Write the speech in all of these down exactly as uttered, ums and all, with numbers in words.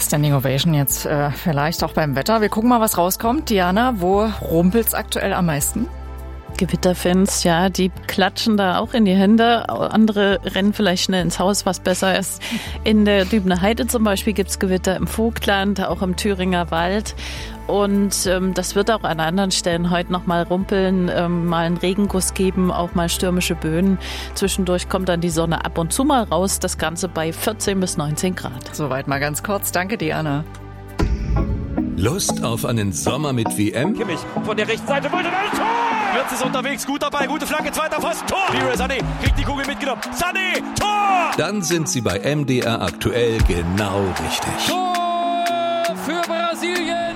Standing Ovation jetzt äh, vielleicht auch beim Wetter. Wir gucken mal, was rauskommt. Diana, wo rumpelt's aktuell am meisten? Gewitterfans, ja, die klatschen da auch in die Hände. Andere rennen vielleicht schnell ins Haus, was besser ist. In der Dübener Heide zum Beispiel gibt's Gewitter im Vogtland, auch im Thüringer Wald. Und ähm, das wird auch an anderen Stellen heute noch mal rumpeln, ähm, mal einen Regenguss geben, auch mal stürmische Böen. Zwischendurch kommt dann die Sonne ab und zu mal raus. Das Ganze bei vierzehn bis neunzehn Grad. Soweit mal ganz kurz. Danke, Diana. Lust auf einen Sommer mit W M? Kimmich von der rechten Seite wollte ein Tor! Wirtz ist unterwegs, gut dabei, gute Flanke, zweiter Pfosten, Tor! Leroy Sané kriegt die Kugel mitgenommen. Sané, Tor! Dann sind Sie bei M D R aktuell genau richtig. Tor für Brasilien!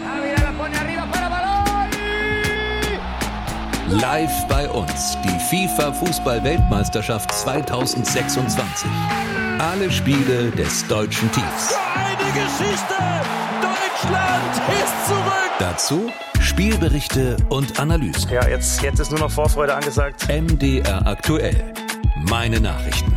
Live bei uns, die FIFA-Fußball-Weltmeisterschaft zweitausendsechsundzwanzig. Alle Spiele des deutschen Teams. Eine Geschichte! Deutschland ist zurück! Dazu Spielberichte und Analysen. Ja, jetzt, jetzt ist nur noch Vorfreude angesagt. M D R aktuell. Meine Nachrichten.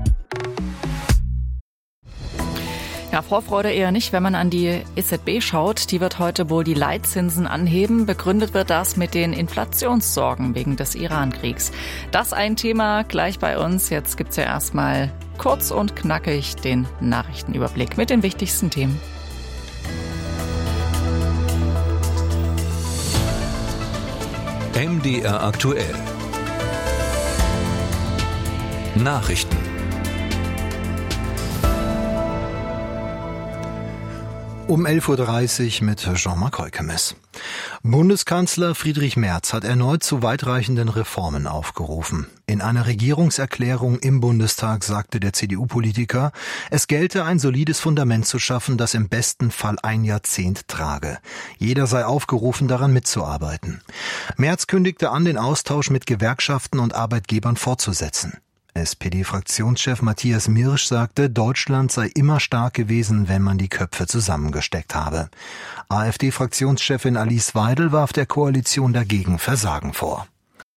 Ja, Vorfreude eher nicht, wenn man an die E Z B schaut. Die wird heute wohl die Leitzinsen anheben. Begründet wird das mit den Inflationssorgen wegen des Iran-Kriegs. Das ein Thema gleich bei uns. Jetzt gibt's ja erstmal kurz und knackig den Nachrichtenüberblick mit den wichtigsten Themen. M D R aktuell. Nachrichten. Um elf Uhr dreißig mit Jean-Marc Heukemes. Bundeskanzler Friedrich Merz hat erneut zu weitreichenden Reformen aufgerufen. In einer Regierungserklärung im Bundestag sagte der C D U-Politiker, es gelte ein solides Fundament zu schaffen, das im besten Fall ein Jahrzehnt trage. Jeder sei aufgerufen, daran mitzuarbeiten. Merz kündigte an, den Austausch mit Gewerkschaften und Arbeitgebern fortzusetzen. S P D-Fraktionschef Matthias Mirsch sagte, Deutschland sei immer stark gewesen, wenn man die Köpfe zusammengesteckt habe. AfD-Fraktionschefin Alice Weidel warf der Koalition dagegen Versagen vor.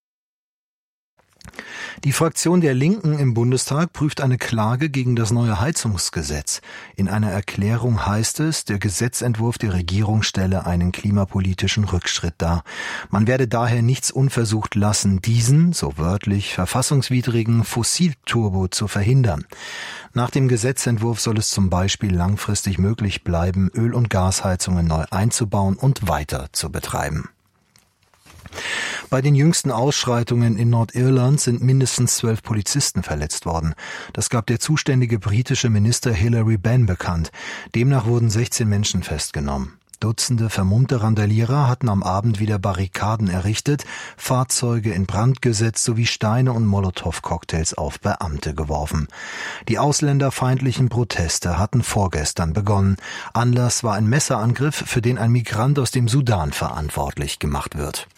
Die Fraktion der Linken im Bundestag prüft eine Klage gegen das neue Heizungsgesetz. In einer Erklärung heißt es, der Gesetzentwurf der Regierung stelle einen klimapolitischen Rückschritt dar. Man werde daher nichts unversucht lassen, diesen, so wörtlich, verfassungswidrigen Fossilturbo zu verhindern. Nach dem Gesetzentwurf soll es zum Beispiel langfristig möglich bleiben, Öl- und Gasheizungen neu einzubauen und weiter zu betreiben. Bei den jüngsten Ausschreitungen in Nordirland sind mindestens zwölf Polizisten verletzt worden. Das gab der zuständige britische Minister Hilary Benn bekannt. Demnach wurden sechzehn Menschen festgenommen. Dutzende vermummte Randalierer hatten am Abend wieder Barrikaden errichtet, Fahrzeuge in Brand gesetzt sowie Steine und Molotow-Cocktails auf Beamte geworfen. Die ausländerfeindlichen Proteste hatten vorgestern begonnen. Anlass war ein Messerangriff, für den ein Migrant aus dem Sudan verantwortlich gemacht wird.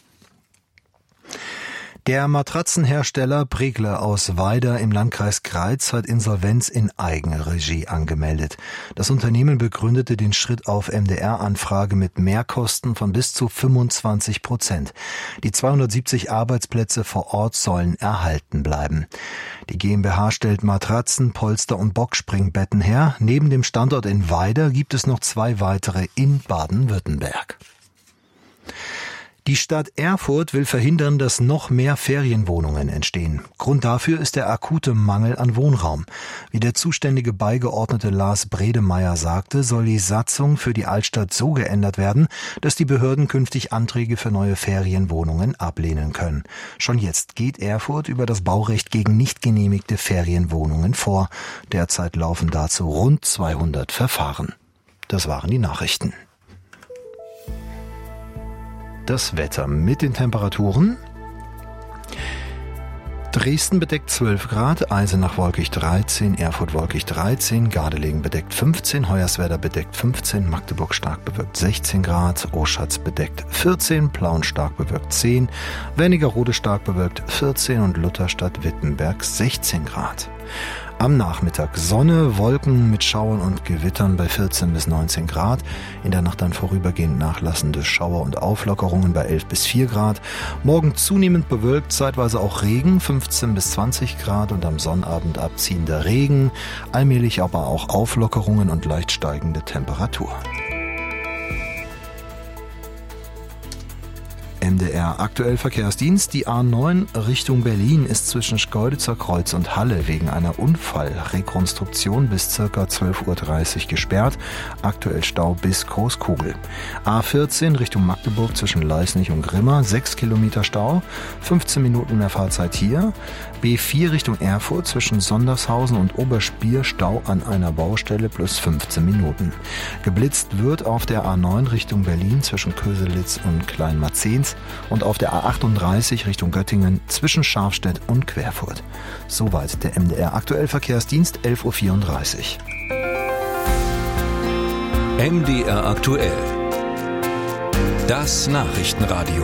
Der Matratzenhersteller Pregler aus Weida im Landkreis Greiz hat Insolvenz in Eigenregie angemeldet. Das Unternehmen begründete den Schritt auf M D R-Anfrage mit Mehrkosten von bis zu fünfundzwanzig Prozent. Die zweihundertsiebzig Arbeitsplätze vor Ort sollen erhalten bleiben. Die GmbH stellt Matratzen, Polster und Boxspringbetten her. Neben dem Standort in Weida gibt es noch zwei weitere in Baden-Württemberg. Die Stadt Erfurt will verhindern, dass noch mehr Ferienwohnungen entstehen. Grund dafür ist der akute Mangel an Wohnraum. Wie der zuständige Beigeordnete Lars Bredemeier sagte, soll die Satzung für die Altstadt so geändert werden, dass die Behörden künftig Anträge für neue Ferienwohnungen ablehnen können. Schon jetzt geht Erfurt über das Baurecht gegen nicht genehmigte Ferienwohnungen vor. Derzeit laufen dazu rund zweihundert Verfahren. Das waren die Nachrichten. Das Wetter mit den Temperaturen. Dresden bedeckt zwölf Grad, Eisenach wolkig dreizehn, Erfurt wolkig dreizehn, Gardelegen bedeckt fünfzehn, Hoyerswerda bedeckt fünfzehn, Magdeburg stark bewölkt sechzehn Grad, Oschatz bedeckt vierzehn, Plauen stark bewölkt zehn, Wernigerode stark bewölkt vierzehn und Lutherstadt Wittenberg sechzehn Grad. Am Nachmittag Sonne, Wolken mit Schauern und Gewittern bei vierzehn bis neunzehn Grad. In der Nacht dann vorübergehend nachlassende Schauer und Auflockerungen bei elf bis vier Grad. Morgen zunehmend bewölkt, zeitweise auch Regen, fünfzehn bis zwanzig Grad und am Sonnabend abziehender Regen. Allmählich aber auch Auflockerungen und leicht steigende Temperatur. M D R aktuell Verkehrsdienst. Die A neun Richtung Berlin ist zwischen Schkeuditzer Kreuz und Halle wegen einer Unfallrekonstruktion bis ca. zwölf Uhr dreißig gesperrt. Aktuell Stau bis Großkugel. A vierzehn Richtung Magdeburg zwischen Leisnig und Grimma, sechs Kilometer Stau, fünfzehn Minuten mehr Fahrzeit hier. B vier Richtung Erfurt zwischen Sondershausen und Oberspier, Stau an einer Baustelle plus fünfzehn Minuten. Geblitzt wird auf der A neun Richtung Berlin zwischen Köselitz und Kleinmarzens und auf der A achtunddreißig Richtung Göttingen zwischen Scharfstedt und Querfurt. Soweit der M D R aktuell Verkehrsdienst, elf Uhr vierunddreißig. M D R aktuell. Das Nachrichtenradio.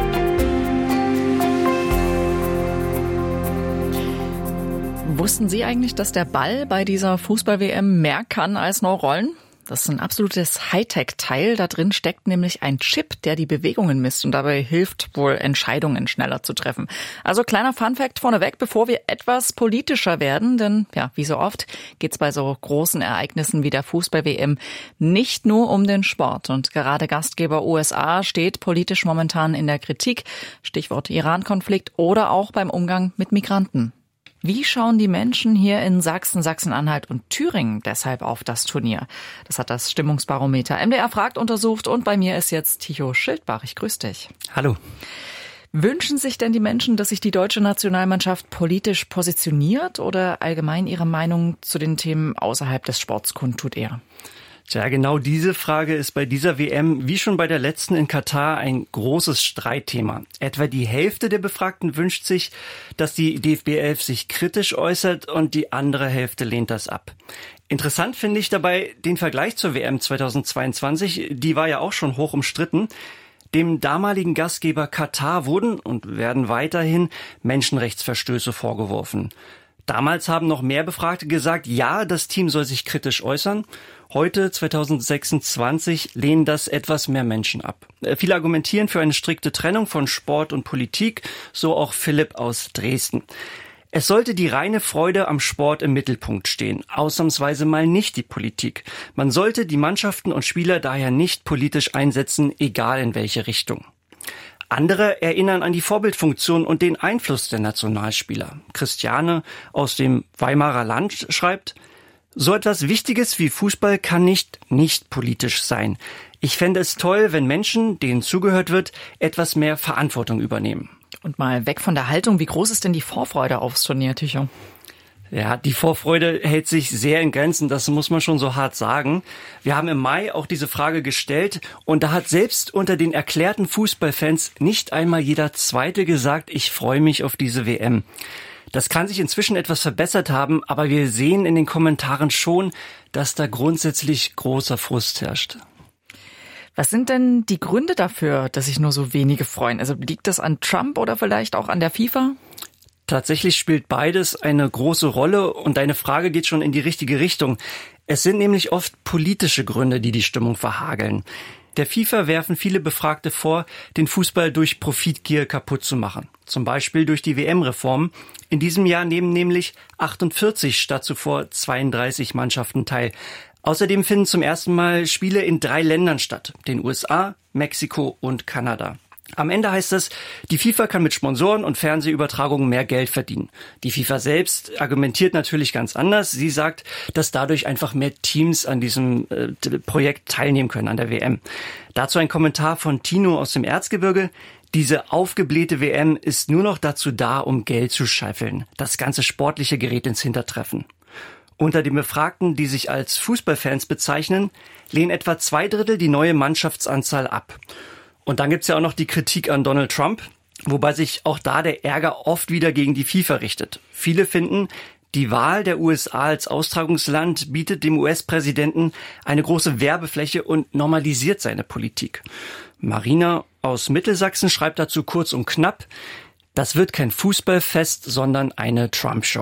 Wussten Sie eigentlich, dass der Ball bei dieser Fußball-W M mehr kann als nur rollen? Das ist ein absolutes Hightech-Teil. Da drin steckt nämlich ein Chip, der die Bewegungen misst und dabei hilft, wohl Entscheidungen schneller zu treffen. Also kleiner Funfact vorneweg, bevor wir etwas politischer werden, denn ja, wie so oft geht's bei so großen Ereignissen wie der Fußball-W M nicht nur um den Sport. Und gerade Gastgeber U S A steht politisch momentan in der Kritik. Stichwort Iran-Konflikt oder auch beim Umgang mit Migranten. Wie schauen die Menschen hier in Sachsen, Sachsen-Anhalt und Thüringen deshalb auf das Turnier? Das hat das Stimmungsbarometer M D R fragt untersucht und bei mir ist jetzt Tycho Schildbach. Ich grüße dich. Hallo. Wünschen sich denn die Menschen, dass sich die deutsche Nationalmannschaft politisch positioniert oder allgemein ihre Meinung zu den Themen außerhalb des Sports kundtut eher? Tja, genau diese Frage ist bei dieser W M, wie schon bei der letzten in Katar, ein großes Streitthema. Etwa die Hälfte der Befragten wünscht sich, dass die D F B elf sich kritisch äußert und die andere Hälfte lehnt das ab. Interessant finde ich dabei den Vergleich zur W M zweitausendzweiundzwanzig, die war ja auch schon hoch umstritten. Dem damaligen Gastgeber Katar wurden und werden weiterhin Menschenrechtsverstöße vorgeworfen. Damals haben noch mehr Befragte gesagt, ja, das Team soll sich kritisch äußern. Heute, zweitausendsechsundzwanzig, lehnen das etwas mehr Menschen ab. Viele argumentieren für eine strikte Trennung von Sport und Politik, so auch Philipp aus Dresden. Es sollte die reine Freude am Sport im Mittelpunkt stehen, ausnahmsweise mal nicht die Politik. Man sollte die Mannschaften und Spieler daher nicht politisch einsetzen, egal in welche Richtung. Andere erinnern an die Vorbildfunktion und den Einfluss der Nationalspieler. Christiane aus dem Weimarer Land schreibt: So etwas Wichtiges wie Fußball kann nicht nicht politisch sein. Ich fände es toll, wenn Menschen, denen zugehört wird, etwas mehr Verantwortung übernehmen. Und mal weg von der Haltung, wie groß ist denn die Vorfreude aufs Turnier, Tycho? Ja, die Vorfreude hält sich sehr in Grenzen, das muss man schon so hart sagen. Wir haben im Mai auch diese Frage gestellt und da hat selbst unter den erklärten Fußballfans nicht einmal jeder Zweite gesagt, ich freue mich auf diese W M. Das kann sich inzwischen etwas verbessert haben, aber wir sehen in den Kommentaren schon, dass da grundsätzlich großer Frust herrscht. Was sind denn die Gründe dafür, dass sich nur so wenige freuen? Also liegt das an Trump oder vielleicht auch an der FIFA? Tatsächlich spielt beides eine große Rolle und deine Frage geht schon in die richtige Richtung. Es sind nämlich oft politische Gründe, die die Stimmung verhageln. Der FIFA werfen viele Befragte vor, den Fußball durch Profitgier kaputt zu machen. Zum Beispiel durch die W M-Reform. In diesem Jahr nehmen nämlich achtundvierzig statt zuvor zweiunddreißig Mannschaften teil. Außerdem finden zum ersten Mal Spiele in drei Ländern statt, den U S A, Mexiko und Kanada. Am Ende heißt es, die FIFA kann mit Sponsoren und Fernsehübertragungen mehr Geld verdienen. Die FIFA selbst argumentiert natürlich ganz anders. Sie sagt, dass dadurch einfach mehr Teams an diesem äh, Projekt teilnehmen können, an der W M. Dazu ein Kommentar von Tino aus dem Erzgebirge. Diese aufgeblähte W M ist nur noch dazu da, um Geld zu scheffeln. Das ganze Sportliche gerät ins Hintertreffen. Unter den Befragten, die sich als Fußballfans bezeichnen, lehnen etwa zwei Drittel die neue Mannschaftsanzahl ab. Und dann gibt's ja auch noch die Kritik an Donald Trump, wobei sich auch da der Ärger oft wieder gegen die FIFA richtet. Viele finden, die Wahl der U S A als Austragungsland bietet dem U S-Präsidenten eine große Werbefläche und normalisiert seine Politik. Marina aus Mittelsachsen schreibt dazu kurz und knapp: Das wird kein Fußballfest, sondern eine Trump-Show.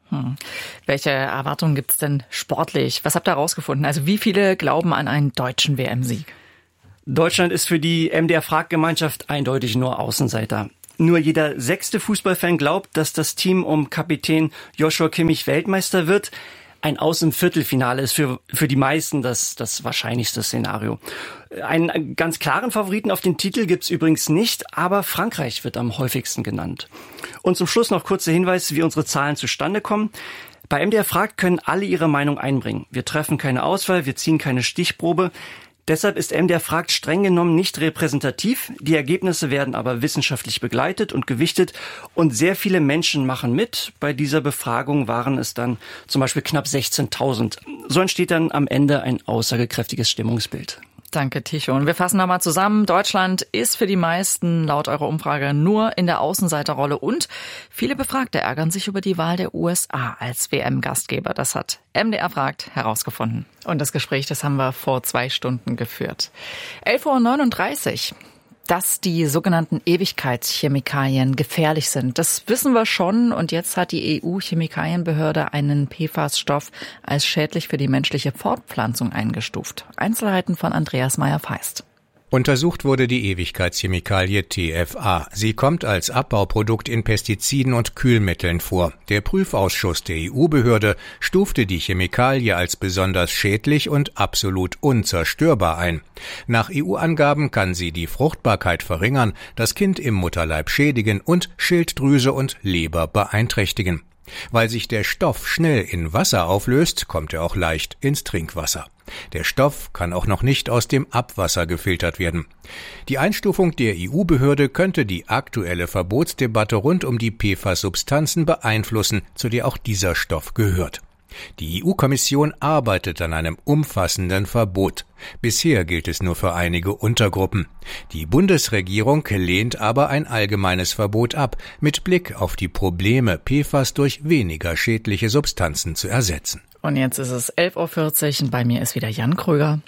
Hm. Welche Erwartungen gibt es denn sportlich? Was habt ihr herausgefunden? Also wie viele glauben an einen deutschen W M-Sieg? Deutschland ist für die M D R-Frag-Gemeinschaft eindeutig nur Außenseiter. Nur jeder sechste Fußballfan glaubt, dass das Team um Kapitän Joshua Kimmich Weltmeister wird. Ein Aus im Viertelfinale ist für, für die meisten das, das wahrscheinlichste Szenario. Einen ganz klaren Favoriten auf den Titel gibt's übrigens nicht, aber Frankreich wird am häufigsten genannt. Und zum Schluss noch kurzer Hinweis, wie unsere Zahlen zustande kommen. Bei M D R Fragt können alle ihre Meinung einbringen. Wir treffen keine Auswahl, wir ziehen keine Stichprobe. Deshalb ist M D R Fragt streng genommen nicht repräsentativ. Die Ergebnisse werden aber wissenschaftlich begleitet und gewichtet. Und sehr viele Menschen machen mit. Bei dieser Befragung waren es dann zum Beispiel knapp sechzehntausend. So entsteht dann am Ende ein aussagekräftiges Stimmungsbild. Danke, Tycho. Und wir fassen nochmal zusammen. Deutschland ist für die meisten laut eurer Umfrage nur in der Außenseiterrolle und viele Befragte ärgern sich über die Wahl der U S A als W M-Gastgeber. Das hat M D R Fragt herausgefunden. Und das Gespräch, das haben wir vor zwei Stunden geführt. elf Uhr neununddreißig. Dass die sogenannten Ewigkeitschemikalien gefährlich sind, das wissen wir schon. Und jetzt hat die E U-Chemikalienbehörde einen P F A S-Stoff als schädlich für die menschliche Fortpflanzung eingestuft. Einzelheiten von Andreas Meyer-Feist. Untersucht wurde die Ewigkeitschemikalie T F A. Sie kommt als Abbauprodukt in Pestiziden und Kühlmitteln vor. Der Prüfausschuss der E U-Behörde stufte die Chemikalie als besonders schädlich und absolut unzerstörbar ein. Nach E U-Angaben kann sie die Fruchtbarkeit verringern, das Kind im Mutterleib schädigen und Schilddrüse und Leber beeinträchtigen. Weil sich der Stoff schnell in Wasser auflöst, kommt er auch leicht ins Trinkwasser. Der Stoff kann auch noch nicht aus dem Abwasser gefiltert werden. Die Einstufung der E U-Behörde könnte die aktuelle Verbotsdebatte rund um die P F A S-Substanzen beeinflussen, zu der auch dieser Stoff gehört. Die E U-Kommission arbeitet an einem umfassenden Verbot. Bisher gilt es nur für einige Untergruppen. Die Bundesregierung lehnt aber ein allgemeines Verbot ab, mit Blick auf die Probleme, P F A S durch weniger schädliche Substanzen zu ersetzen. Und jetzt ist es elf Uhr vierzig und bei mir ist wieder Jan Kröger.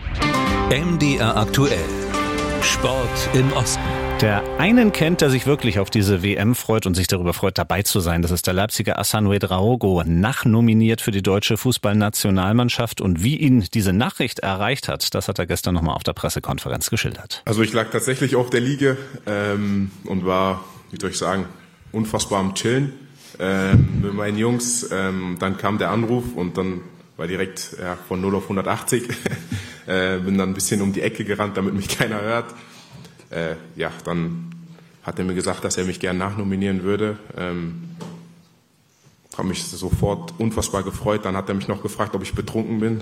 M D R aktuell. Sport im Osten. Der einen kennt, der sich wirklich auf diese W M freut und sich darüber freut, dabei zu sein. Das ist der Leipziger Hassan Ouedraogo, nachnominiert für die deutsche Fußballnationalmannschaft. Und wie ihn diese Nachricht erreicht hat, das hat er gestern nochmal auf der Pressekonferenz geschildert. Also ich lag tatsächlich auf der Liege ähm, und war, wie soll ich sagen, unfassbar am Chillen ähm, mit meinen Jungs. Ähm, dann kam der Anruf und dann war direkt ja, von null auf hundertachtzig. äh, bin dann ein bisschen um die Ecke gerannt, damit mich keiner hört. Äh, ja, dann hat er mir gesagt, dass er mich gern nachnominieren würde. Ähm, habe mich sofort unfassbar gefreut. Dann hat er mich noch gefragt, ob ich betrunken bin.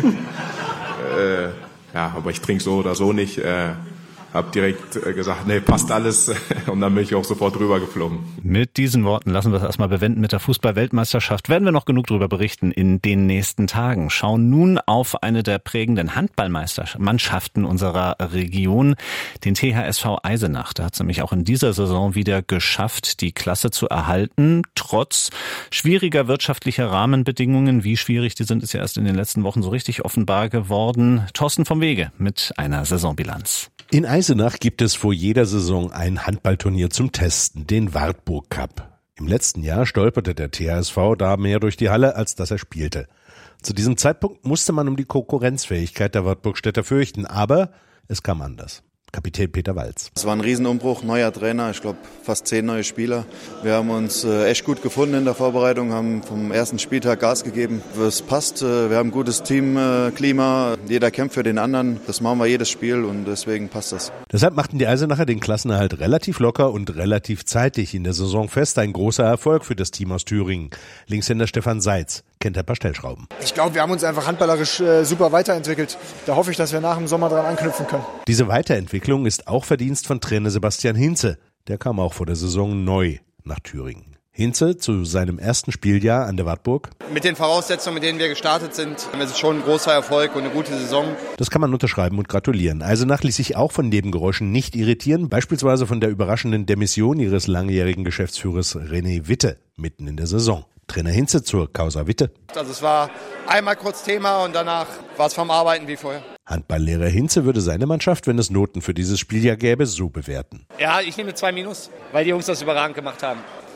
äh, ja, aber ich trinke so oder so nicht. Äh, Hab direkt gesagt, nee, passt alles. Und dann bin ich auch sofort rüber geflogen. Mit diesen Worten lassen wir es erstmal bewenden mit der Fußball-Weltmeisterschaft. Werden wir noch genug darüber berichten in den nächsten Tagen. Schauen nun auf eine der prägenden Handballmannschaften unserer Region, den T H S V Eisenach. Da hat es nämlich auch in dieser Saison wieder geschafft, die Klasse zu erhalten, trotz schwieriger wirtschaftlicher Rahmenbedingungen. Wie schwierig die sind, ist ja erst in den letzten Wochen so richtig offenbar geworden. Thorsten vom Wege mit einer Saisonbilanz. In Eisenach gibt es vor jeder Saison ein Handballturnier zum Testen, den Wartburg Cup. Im letzten Jahr stolperte der T H S V da mehr durch die Halle, als dass er spielte. Zu diesem Zeitpunkt musste man um die Konkurrenzfähigkeit der Wartburgstädter fürchten, aber es kam anders. Kapitän Peter Walz. Es war ein Riesenumbruch, neuer Trainer, ich glaube fast zehn neue Spieler. Wir haben uns äh, echt gut gefunden in der Vorbereitung, haben vom ersten Spieltag Gas gegeben. Es passt, äh, wir haben ein gutes Teamklima, äh, jeder kämpft für den anderen. Das machen wir jedes Spiel und deswegen passt das. Deshalb machten die Eisenacher den Klassenerhalt relativ locker und relativ zeitig in der Saison fest. Ein großer Erfolg für das Team aus Thüringen. Linkshänder Stefan Seitz kennt ein paar Stellschrauben. Ich glaube, wir haben uns einfach handballerisch äh, super weiterentwickelt. Da hoffe ich, dass wir nach dem Sommer dran anknüpfen können. Diese Weiterentwicklung ist auch Verdienst von Trainer Sebastian Hinze. Der kam auch vor der Saison neu nach Thüringen. Hinze zu seinem ersten Spieljahr an der Wartburg. Mit den Voraussetzungen, mit denen wir gestartet sind, ist es schon ein großer Erfolg und eine gute Saison. Das kann man unterschreiben und gratulieren. Eisenach ließ sich auch von Nebengeräuschen nicht irritieren, beispielsweise von der überraschenden Demission ihres langjährigen Geschäftsführers René Witte mitten in der Saison. Trainer Hinze zur Causa Witte. Also es war einmal kurz Thema und danach war es vom Arbeiten wie vorher. Handballlehrer Hinze würde seine Mannschaft, wenn es Noten für dieses Spieljahr gäbe, so bewerten. Ja, ich nehme zwei Minus, weil die Jungs das überragend gemacht haben.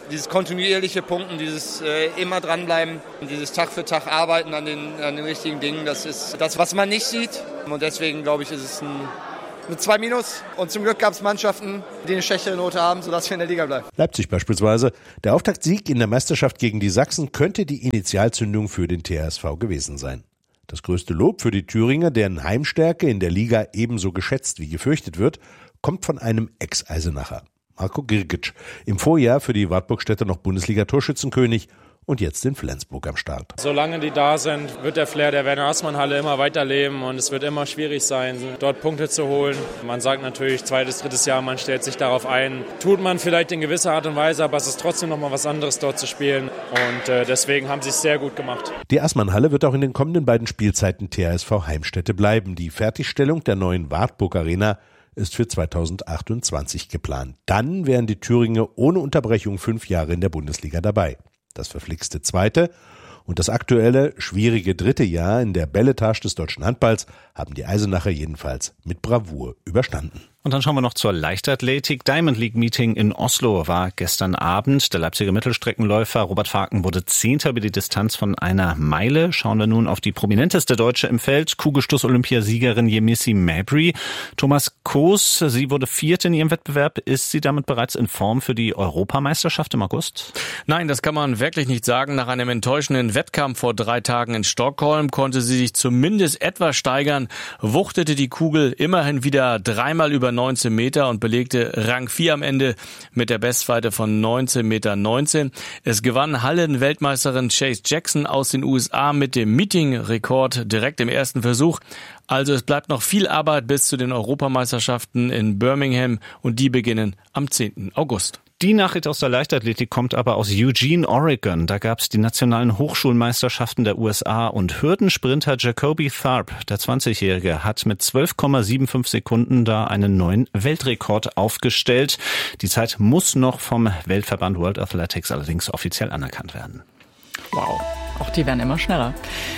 Dieses kontinuierliche Punkten, dieses äh, immer dranbleiben, dieses Tag für Tag arbeiten an den, an den richtigen Dingen, das ist das, was man nicht sieht. Und deswegen, glaube ich, ist es ein, eine zwei minus. Und zum Glück gab es Mannschaften, die eine schlechtere Note haben, sodass wir in der Liga bleiben. Leipzig beispielsweise. Der Auftaktsieg in der Meisterschaft gegen die Sachsen könnte die Initialzündung für den T H S V gewesen sein. Das größte Lob für die Thüringer, deren Heimstärke in der Liga ebenso geschätzt wie gefürchtet wird, kommt von einem Ex-Eisenacher. Marco Girgic, im Vorjahr für die Wartburgstädter noch Bundesliga-Torschützenkönig und jetzt in Flensburg am Start. Solange die da sind, wird der Flair der Werner-Assmann-Halle immer weiterleben und es wird immer schwierig sein, dort Punkte zu holen. Man sagt natürlich, zweites, drittes Jahr, man stellt sich darauf ein. Tut man vielleicht in gewisser Art und Weise, aber es ist trotzdem noch mal was anderes, dort zu spielen. Und äh, deswegen haben sie es sehr gut gemacht. Die Assmann-Halle wird auch in den kommenden beiden Spielzeiten T H S V Heimstätte bleiben. Die Fertigstellung der neuen Wartburg-Arena ist für zweitausendachtundzwanzig geplant. Dann wären die Thüringer ohne Unterbrechung fünf Jahre in der Bundesliga dabei. Das verflixte zweite und das aktuelle, schwierige dritte Jahr in der Belletage des deutschen Handballs haben die Eisenacher jedenfalls mit Bravour überstanden. Und dann schauen wir noch zur Leichtathletik. Diamond League Meeting in Oslo war gestern Abend. Der Leipziger Mittelstreckenläufer Robert Faken wurde Zehnter über die Distanz von einer Meile. Schauen wir nun auf die prominenteste Deutsche im Feld, Kugelstoß-Olympiasiegerin Yemisi Mabry. Thomas Koos, sie wurde Vierte in ihrem Wettbewerb. Ist sie damit bereits in Form für die Europameisterschaft im August? Nein, das kann man wirklich nicht sagen. Nach einem enttäuschenden Wettkampf vor drei Tagen in Stockholm konnte sie sich zumindest etwas steigern, wuchtete die Kugel immerhin wieder dreimal über neunzehn Meter und belegte Rang vier am Ende mit der Bestweite von neunzehn Meter neunzehn. Es gewann Hallen-Weltmeisterin Chase Jackson aus den U S A mit dem Meeting-Rekord direkt im ersten Versuch. Also es bleibt noch viel Arbeit bis zu den Europameisterschaften in Birmingham und die beginnen am zehnten August. Die Nachricht aus der Leichtathletik kommt aber aus Eugene, Oregon. Da gab es die nationalen Hochschulmeisterschaften der U S A und Hürdensprinter Jacoby Tharp, der zwanzigjährige, hat mit zwölf Komma fünfundsiebzig Sekunden da einen neuen Weltrekord aufgestellt. Die Zeit muss noch vom Weltverband World Athletics allerdings offiziell anerkannt werden. Wow, auch die werden immer schneller.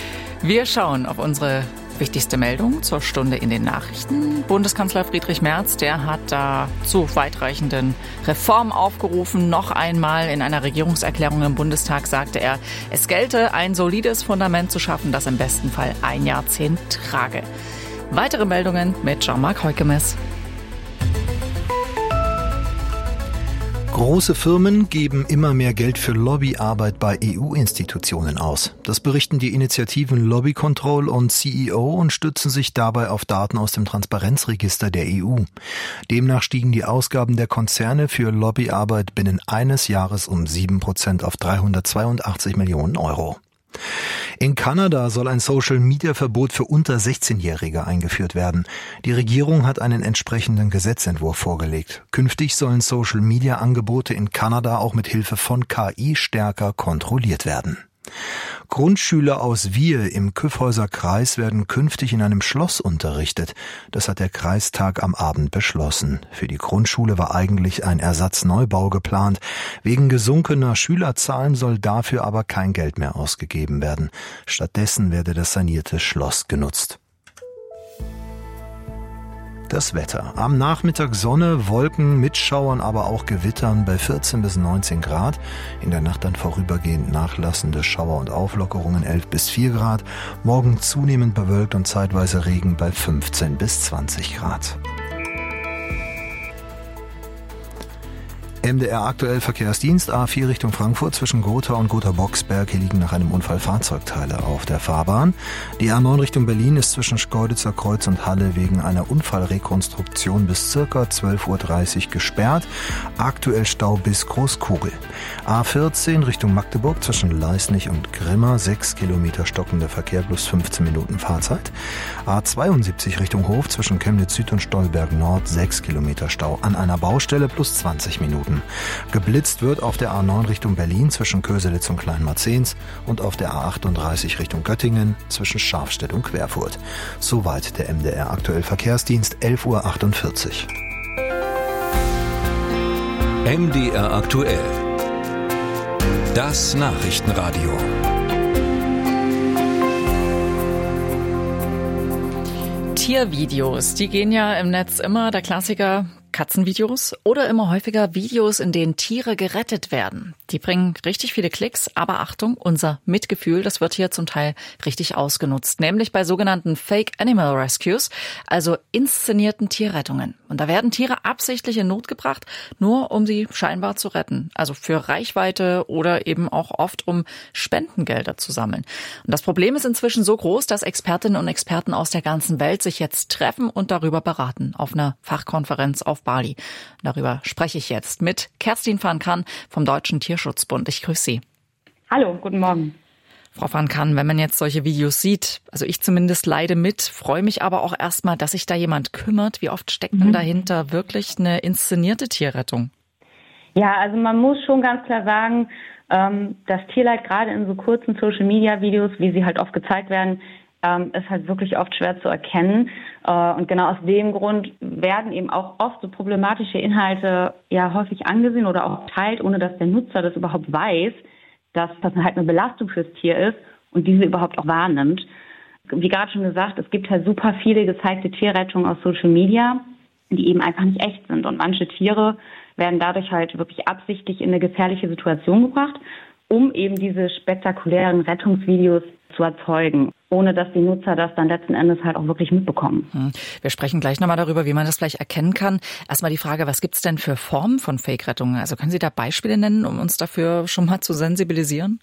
Wir schauen auf unsere wichtigste Meldung zur Stunde in den Nachrichten. Bundeskanzler Friedrich Merz, der hat da zu weitreichenden Reformen aufgerufen. Noch einmal in einer Regierungserklärung im Bundestag sagte er, es gelte, ein solides Fundament zu schaffen, das im besten Fall ein Jahrzehnt trage. Weitere Meldungen mit Jean-Marc Heukemes. Große Firmen geben immer mehr Geld für Lobbyarbeit bei E U-Institutionen aus. Das berichten die Initiativen Lobby Control und C E O und stützen sich dabei auf Daten aus dem Transparenzregister der E U. Demnach stiegen die Ausgaben der Konzerne für Lobbyarbeit binnen eines Jahres um sieben Prozent auf dreihundertzweiundachtzig Millionen Euro. In Kanada soll ein Social-Media-Verbot für unter sechzehnjährige eingeführt werden. Die Regierung hat einen entsprechenden Gesetzentwurf vorgelegt. Künftig sollen Social-Media-Angebote in Kanada auch mit Hilfe von K I stärker kontrolliert werden. Grundschüler aus Wiehe im Kyffhäuser Kreis werden künftig in einem Schloss unterrichtet. Das hat der Kreistag am Abend beschlossen. Für die Grundschule war eigentlich ein Ersatzneubau geplant. Wegen gesunkener Schülerzahlen soll dafür aber kein Geld mehr ausgegeben werden. Stattdessen werde das sanierte Schloss genutzt. Das Wetter. Am Nachmittag Sonne, Wolken mit Schauern, aber auch Gewittern bei vierzehn bis neunzehn Grad. In der Nacht dann vorübergehend nachlassende Schauer und Auflockerungen elf bis vier Grad. Morgen zunehmend bewölkt und zeitweise Regen bei fünfzehn bis zwanzig Grad. M D R aktuell Verkehrsdienst A vier Richtung Frankfurt zwischen Gotha und Gotha-Boxberg. Hier liegen nach einem Unfall Fahrzeugteile auf der Fahrbahn. Die A neun Richtung Berlin ist zwischen Schkeuditzer Kreuz und Halle wegen einer Unfallrekonstruktion bis circa zwölf Uhr dreißig gesperrt. Aktuell Stau bis Großkugel. A vierzehn Richtung Magdeburg zwischen Leisnig und Grimma. sechs Kilometer stockender Verkehr plus fünfzehn Minuten Fahrzeit. A zweiundsiebzig Richtung Hof zwischen Chemnitz Süd und Stolberg Nord. sechs Kilometer Stau an einer Baustelle plus zwanzig Minuten. Geblitzt wird auf der A neun Richtung Berlin zwischen Köselitz und Kleinmarzens und auf der A achtunddreißig Richtung Göttingen zwischen Scharfstedt und Querfurt. Soweit der M D R aktuell Verkehrsdienst, elf Uhr achtundvierzig. M D R aktuell. Das Nachrichtenradio. Tiervideos, die gehen ja im Netz immer, der Klassiker. Katzenvideos oder immer häufiger Videos, in denen Tiere gerettet werden. Die bringen richtig viele Klicks, aber Achtung, unser Mitgefühl, das wird hier zum Teil richtig ausgenutzt, nämlich bei sogenannten Fake Animal Rescues, also inszenierten Tierrettungen. Und da werden Tiere absichtlich in Not gebracht, nur um sie scheinbar zu retten, also für Reichweite oder eben auch oft um Spendengelder zu sammeln. Und das Problem ist inzwischen so groß, dass Expertinnen und Experten aus der ganzen Welt sich jetzt treffen und darüber beraten auf einer Fachkonferenz auf Bali. Darüber spreche ich jetzt mit Kerstin van Kan vom Deutschen Tierschutzbund. Ich grüße Sie. Hallo, guten Morgen. Frau van Kan, wenn man jetzt solche Videos sieht, also ich zumindest leide mit, freue mich aber auch erstmal, dass sich da jemand kümmert. Wie oft steckt denn dahinter wirklich eine inszenierte Tierrettung? Ja, also man muss schon ganz klar sagen, das Tierleid gerade in so kurzen Social-Media-Videos, wie sie halt oft gezeigt werden, ist halt wirklich oft schwer zu erkennen. Und genau aus dem Grund werden eben auch oft so problematische Inhalte ja häufig angesehen oder auch geteilt, ohne dass der Nutzer das überhaupt weiß, dass das halt eine Belastung fürs Tier ist und diese überhaupt auch wahrnimmt. Wie gerade schon gesagt, es gibt halt super viele gezeigte Tierrettungen aus Social Media, die eben einfach nicht echt sind. Und manche Tiere werden dadurch halt wirklich absichtlich in eine gefährliche Situation gebracht, um eben diese spektakulären Rettungsvideos zu erzeugen, ohne dass die Nutzer das dann letzten Endes halt auch wirklich mitbekommen. Wir sprechen gleich nochmal darüber, wie man das vielleicht erkennen kann. Erstmal die Frage, was gibt es denn für Formen von Fake-Rettungen? Also können Sie da Beispiele nennen, um uns dafür schon mal zu sensibilisieren?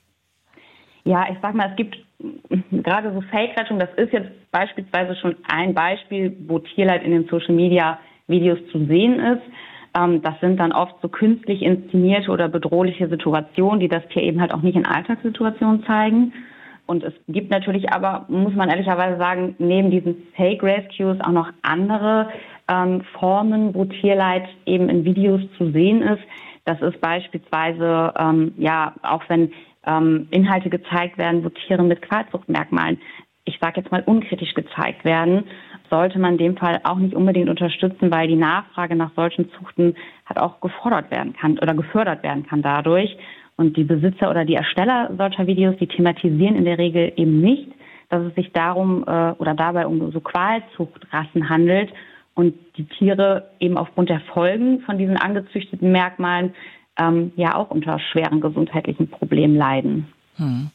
Ja, ich sag mal, es gibt gerade so Fake-Rettungen, das ist jetzt beispielsweise schon ein Beispiel, wo Tierleid in den Social-Media-Videos zu sehen ist. Das sind dann oft so künstlich inszenierte oder bedrohliche Situationen, die das Tier eben halt auch nicht in Alltagssituationen zeigen. Und es gibt natürlich aber, muss man ehrlicherweise sagen, neben diesen Fake Rescues auch noch andere ähm, Formen, wo Tierleid eben in Videos zu sehen ist. Das ist beispielsweise, ähm, ja, auch wenn ähm, Inhalte gezeigt werden, wo Tiere mit Qualzuchtmerkmalen, ich sage jetzt mal unkritisch gezeigt werden, sollte man in dem Fall auch nicht unbedingt unterstützen, weil die Nachfrage nach solchen Zuchten halt auch gefordert werden kann oder gefördert werden kann dadurch. Und die Besitzer oder die Ersteller solcher Videos, die thematisieren in der Regel eben nicht, dass es sich darum äh, oder dabei um so Qualzuchtrassen handelt und die Tiere eben aufgrund der Folgen von diesen angezüchteten Merkmalen ähm, ja auch unter schweren gesundheitlichen Problemen leiden. Hm.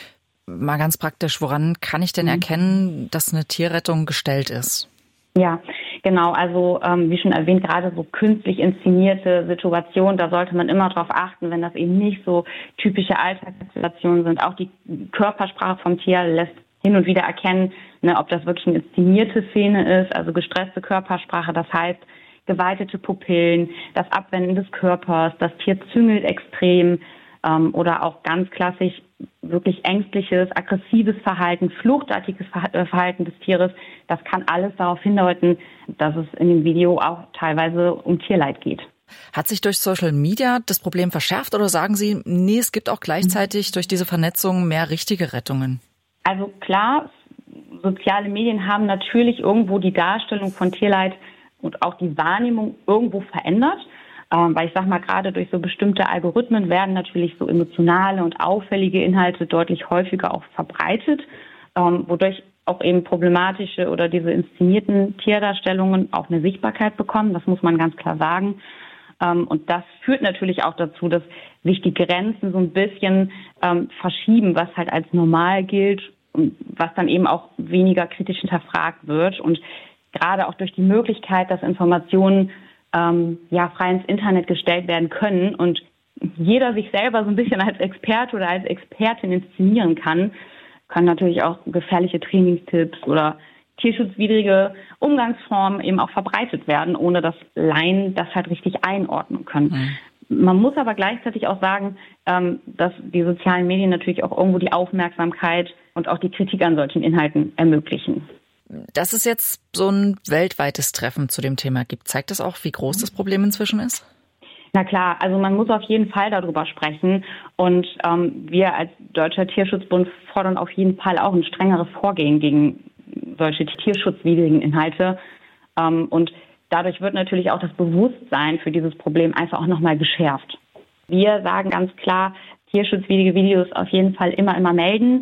Mal ganz praktisch, woran kann ich denn erkennen, dass eine Tierrettung gestellt ist? Ja, genau. Also ähm, wie schon erwähnt, gerade so künstlich inszenierte Situationen, da sollte man immer darauf achten, wenn das eben nicht so typische Alltagssituationen sind. Auch die Körpersprache vom Tier lässt hin und wieder erkennen, ne, ob das wirklich eine inszenierte Szene ist, also gestresste Körpersprache, das heißt geweitete Pupillen, das Abwenden des Körpers, das Tier züngelt extrem ähm, oder auch ganz klassisch wirklich ängstliches, aggressives Verhalten, fluchtartiges Verhalten des Tieres, das kann alles darauf hindeuten, dass es in dem Video auch teilweise um Tierleid geht. Hat sich durch Social Media das Problem verschärft oder sagen Sie, nee, es gibt auch gleichzeitig durch diese Vernetzung mehr richtige Rettungen? Also klar, soziale Medien haben natürlich irgendwo die Darstellung von Tierleid und auch die Wahrnehmung irgendwo verändert. Ähm, weil ich sag mal, gerade durch so bestimmte Algorithmen werden natürlich so emotionale und auffällige Inhalte deutlich häufiger auch verbreitet, ähm, wodurch auch eben problematische oder diese inszenierten Tierdarstellungen auch eine Sichtbarkeit bekommen. Das muss man ganz klar sagen. Ähm, und das führt natürlich auch dazu, dass sich die Grenzen so ein bisschen ähm, verschieben, was halt als normal gilt und was dann eben auch weniger kritisch hinterfragt wird. Und gerade auch durch die Möglichkeit, dass Informationen ähm, ja frei ins Internet gestellt werden können und jeder sich selber so ein bisschen als Experte oder als Expertin inszenieren kann, können natürlich auch gefährliche Trainingstipps oder tierschutzwidrige Umgangsformen eben auch verbreitet werden, ohne dass Laien das halt richtig einordnen können. Mhm. Man muss aber gleichzeitig auch sagen, ähm, dass die sozialen Medien natürlich auch irgendwo die Aufmerksamkeit und auch die Kritik an solchen Inhalten ermöglichen. Dass es jetzt so ein weltweites Treffen zu dem Thema gibt, zeigt das auch, wie groß das Problem inzwischen ist? Na klar, also man muss auf jeden Fall darüber sprechen und ähm, wir als Deutscher Tierschutzbund fordern auf jeden Fall auch ein strengeres Vorgehen gegen solche tierschutzwidrigen Inhalte ähm, und dadurch wird natürlich auch das Bewusstsein für dieses Problem einfach auch nochmal geschärft. Wir sagen ganz klar, tierschutzwidrige Videos auf jeden Fall immer, immer melden.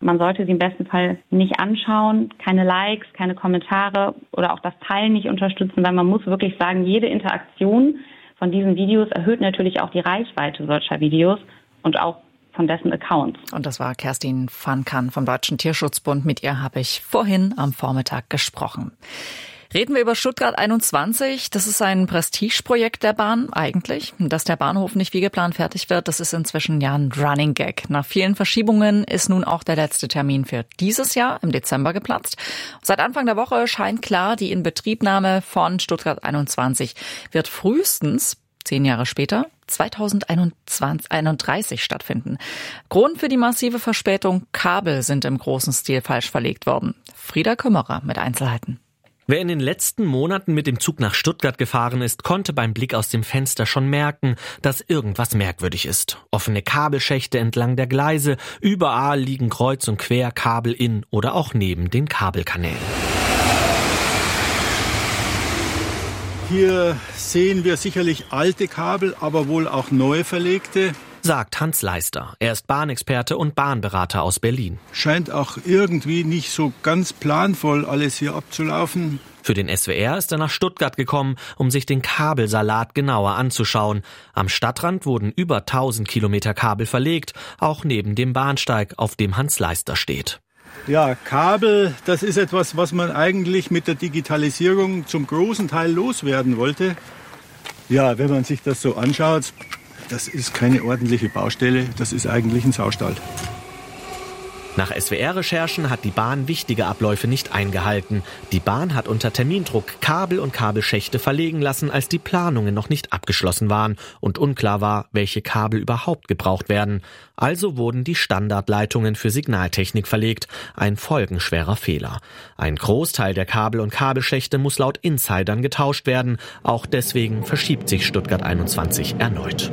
Man sollte sie im besten Fall nicht anschauen, keine Likes, keine Kommentare oder auch das Teilen nicht unterstützen, weil man muss wirklich sagen, jede Interaktion von diesen Videos erhöht natürlich auch die Reichweite solcher Videos und auch von dessen Accounts. Und das war Kerstin Vankan vom Deutschen Tierschutzbund. Mit ihr habe ich vorhin am Vormittag gesprochen. Reden wir über Stuttgart einundzwanzig. Das ist ein Prestigeprojekt der Bahn eigentlich. Dass der Bahnhof nicht wie geplant fertig wird, das ist inzwischen ja ein Running Gag. Nach vielen Verschiebungen ist nun auch der letzte Termin für dieses Jahr im Dezember geplatzt. Seit Anfang der Woche scheint klar, die Inbetriebnahme von Stuttgart einundzwanzig wird frühestens zehn Jahre später, zweitausendeinunddreißig stattfinden. Grund für die massive Verspätung: Kabel sind im großen Stil falsch verlegt worden. Frieda Kümmerer mit Einzelheiten. Wer in den letzten Monaten mit dem Zug nach Stuttgart gefahren ist, konnte beim Blick aus dem Fenster schon merken, dass irgendwas merkwürdig ist. Offene Kabelschächte entlang der Gleise, überall liegen kreuz und quer Kabel in oder auch neben den Kabelkanälen. Hier sehen wir sicherlich alte Kabel, aber wohl auch neu verlegte, sagt Hans Leister. Er ist Bahnexperte und Bahnberater aus Berlin. Scheint auch irgendwie nicht so ganz planvoll alles hier abzulaufen. Für den S W R ist er nach Stuttgart gekommen, um sich den Kabelsalat genauer anzuschauen. Am Stadtrand wurden über tausend Kilometer Kabel verlegt, auch neben dem Bahnsteig, auf dem Hans Leister steht. Ja, Kabel, das ist etwas, was man eigentlich mit der Digitalisierung zum großen Teil loswerden wollte. Ja, wenn man sich das so anschaut, das ist keine ordentliche Baustelle, das ist eigentlich ein Saustall. Nach S W R-Recherchen hat die Bahn wichtige Abläufe nicht eingehalten. Die Bahn hat unter Termindruck Kabel und Kabelschächte verlegen lassen, als die Planungen noch nicht abgeschlossen waren und unklar war, welche Kabel überhaupt gebraucht werden. Also wurden die Standardleitungen für Signaltechnik verlegt. Ein folgenschwerer Fehler. Ein Großteil der Kabel und Kabelschächte muss laut Insidern getauscht werden. Auch deswegen verschiebt sich Stuttgart einundzwanzig erneut.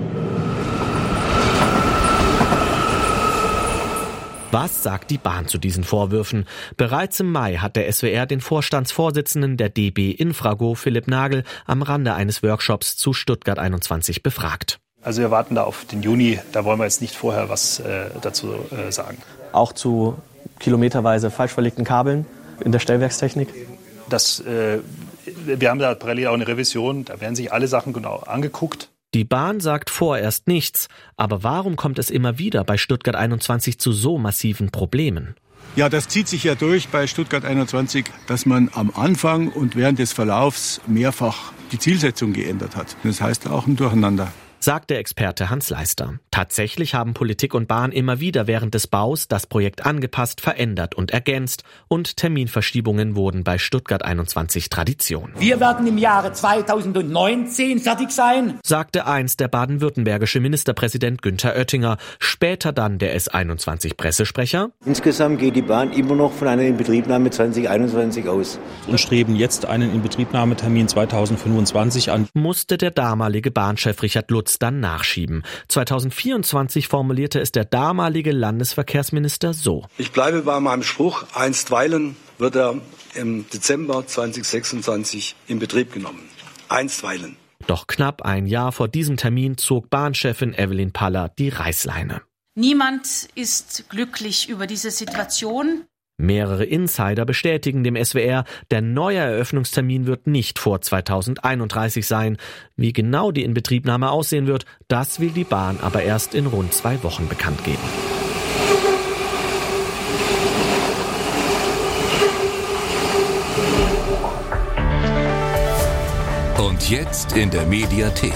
Was sagt die Bahn zu diesen Vorwürfen? Bereits im Mai hat der S W R den Vorstandsvorsitzenden der D B Infrago, Philipp Nagel, am Rande eines Workshops zu Stuttgart einundzwanzig befragt. Also wir warten da auf den Juni, da wollen wir jetzt nicht vorher was äh, dazu äh, sagen. Auch zu kilometerweise falsch verlegten Kabeln in der Stellwerkstechnik? Das, äh, wir haben da parallel auch eine Revision, da werden sich alle Sachen genau angeguckt. Die Bahn sagt vorerst nichts, aber warum kommt es immer wieder bei Stuttgart einundzwanzig zu so massiven Problemen? Ja, das zieht sich ja durch bei Stuttgart einundzwanzig, dass man am Anfang und während des Verlaufs mehrfach die Zielsetzung geändert hat. Das heißt auch ein Durcheinander. Sagt der Experte Hans Leister. Tatsächlich haben Politik und Bahn immer wieder während des Baus das Projekt angepasst, verändert und ergänzt. Und Terminverschiebungen wurden bei Stuttgart einundzwanzig Tradition. Wir werden im Jahre zweitausendneunzehn fertig sein, sagte einst der baden-württembergische Ministerpräsident Günther Oettinger. Später dann der S einundzwanzig-Pressesprecher. Insgesamt geht die Bahn immer noch von einer Inbetriebnahme zwanzig einundzwanzig aus. Und streben jetzt einen Inbetriebnahmetermin zweitausendfünfundzwanzig an. Musste der damalige Bahnchef Richard Lutz dann nachschieben. zweitausendvierundzwanzig formulierte es der damalige Landesverkehrsminister so. Ich bleibe bei meinem Spruch, einstweilen wird er im Dezember zweitausendsechsundzwanzig in Betrieb genommen. Einstweilen. Doch knapp ein Jahr vor diesem Termin zog Bahnchefin Evelyn Paller die Reißleine. Niemand ist glücklich über diese Situation. Mehrere Insider bestätigen dem S W R, der neue Eröffnungstermin wird nicht vor zweitausendeinunddreißig sein. Wie genau die Inbetriebnahme aussehen wird, das will die Bahn aber erst in rund zwei Wochen bekannt geben. Und jetzt in der Mediathek.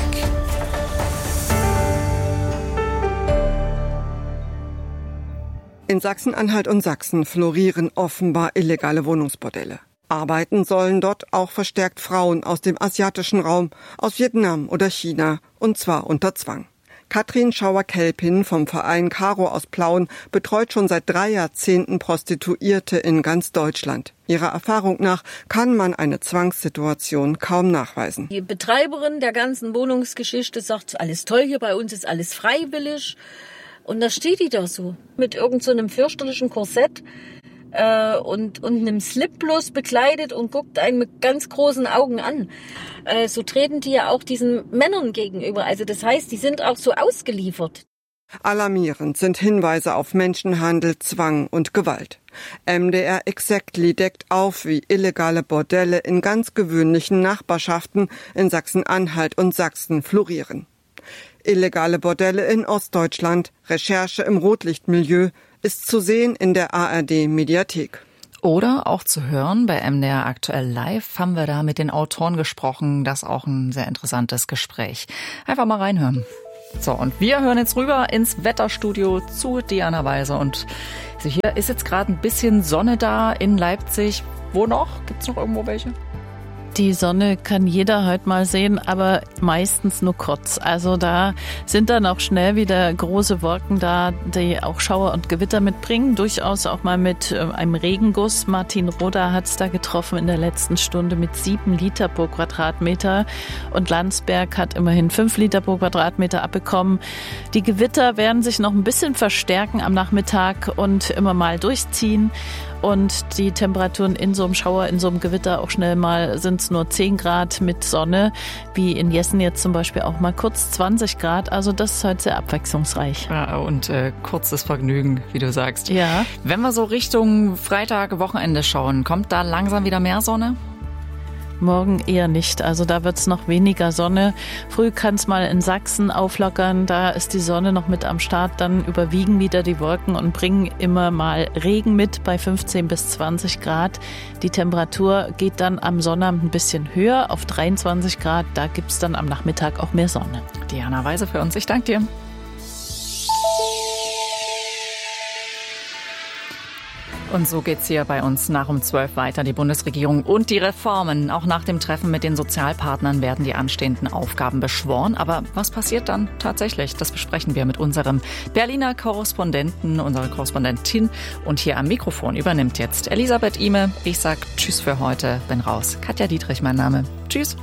In Sachsen-Anhalt und Sachsen florieren offenbar illegale Wohnungsbordelle. Arbeiten sollen dort auch verstärkt Frauen aus dem asiatischen Raum, aus Vietnam oder China, und zwar unter Zwang. Katrin Schauer-Kelpin vom Verein Caro aus Plauen betreut schon seit drei Jahrzehnten Prostituierte in ganz Deutschland. Ihrer Erfahrung nach kann man eine Zwangssituation kaum nachweisen. Die Betreiberin der ganzen Wohnungsgeschichte sagt, alles toll hier bei uns, ist alles freiwillig. Und da steht die da so, mit irgend so einem fürchterlichen Korsett äh, und, und einem Slip bloß bekleidet und guckt einen mit ganz großen Augen an. Äh, so treten die ja auch diesen Männern gegenüber. Also das heißt, die sind auch so ausgeliefert. Alarmierend sind Hinweise auf Menschenhandel, Zwang und Gewalt. M D R Exactly deckt auf, wie illegale Bordelle in ganz gewöhnlichen Nachbarschaften in Sachsen-Anhalt und Sachsen florieren. Illegale Bordelle in Ostdeutschland, Recherche im Rotlichtmilieu, ist zu sehen in der A R D-Mediathek. Oder auch zu hören bei M D R Aktuell Live haben wir da mit den Autoren gesprochen. Das ist auch ein sehr interessantes Gespräch. Einfach mal reinhören. So, und wir hören jetzt rüber ins Wetterstudio zu Diana Weise. Und also hier ist jetzt gerade ein bisschen Sonne da in Leipzig. Wo noch? Gibt's noch irgendwo welche? Die Sonne kann jeder heute mal sehen, aber meistens nur kurz. Also da sind dann auch schnell wieder große Wolken da, die auch Schauer und Gewitter mitbringen. Durchaus auch mal mit einem Regenguss. Martin Roda hat es da getroffen in der letzten Stunde mit sieben Liter pro Quadratmeter. Und Landsberg hat immerhin fünf Liter pro Quadratmeter abbekommen. Die Gewitter werden sich noch ein bisschen verstärken am Nachmittag und immer mal durchziehen. Und die Temperaturen in so einem Schauer, in so einem Gewitter auch schnell mal sind es nur zehn Grad mit Sonne, wie in Jessen jetzt zum Beispiel auch mal kurz zwanzig Grad. Also das ist heute sehr abwechslungsreich. Ja, und äh, kurzes Vergnügen, wie du sagst. Ja. Wenn wir so Richtung Freitag, Wochenende schauen, kommt da langsam wieder mehr Sonne? Morgen eher nicht. Also da wird's noch weniger Sonne. Früh kann es mal in Sachsen auflockern. Da ist die Sonne noch mit am Start. Dann überwiegen wieder die Wolken und bringen immer mal Regen mit bei fünfzehn bis zwanzig Grad. Die Temperatur geht dann am Sonnabend ein bisschen höher auf dreiundzwanzig Grad. Da gibt's dann am Nachmittag auch mehr Sonne. Diana Weise für uns. Ich danke dir. Und so geht's hier bei uns nach um zwölf weiter. Die Bundesregierung und die Reformen. Auch nach dem Treffen mit den Sozialpartnern werden die anstehenden Aufgaben beschworen. Aber was passiert dann tatsächlich? Das besprechen wir mit unserem Berliner Korrespondenten, unserer Korrespondentin. Und hier am Mikrofon übernimmt jetzt Elisabeth Ihme. Ich sag Tschüss für heute, bin raus. Katja Dietrich mein Name. Tschüss.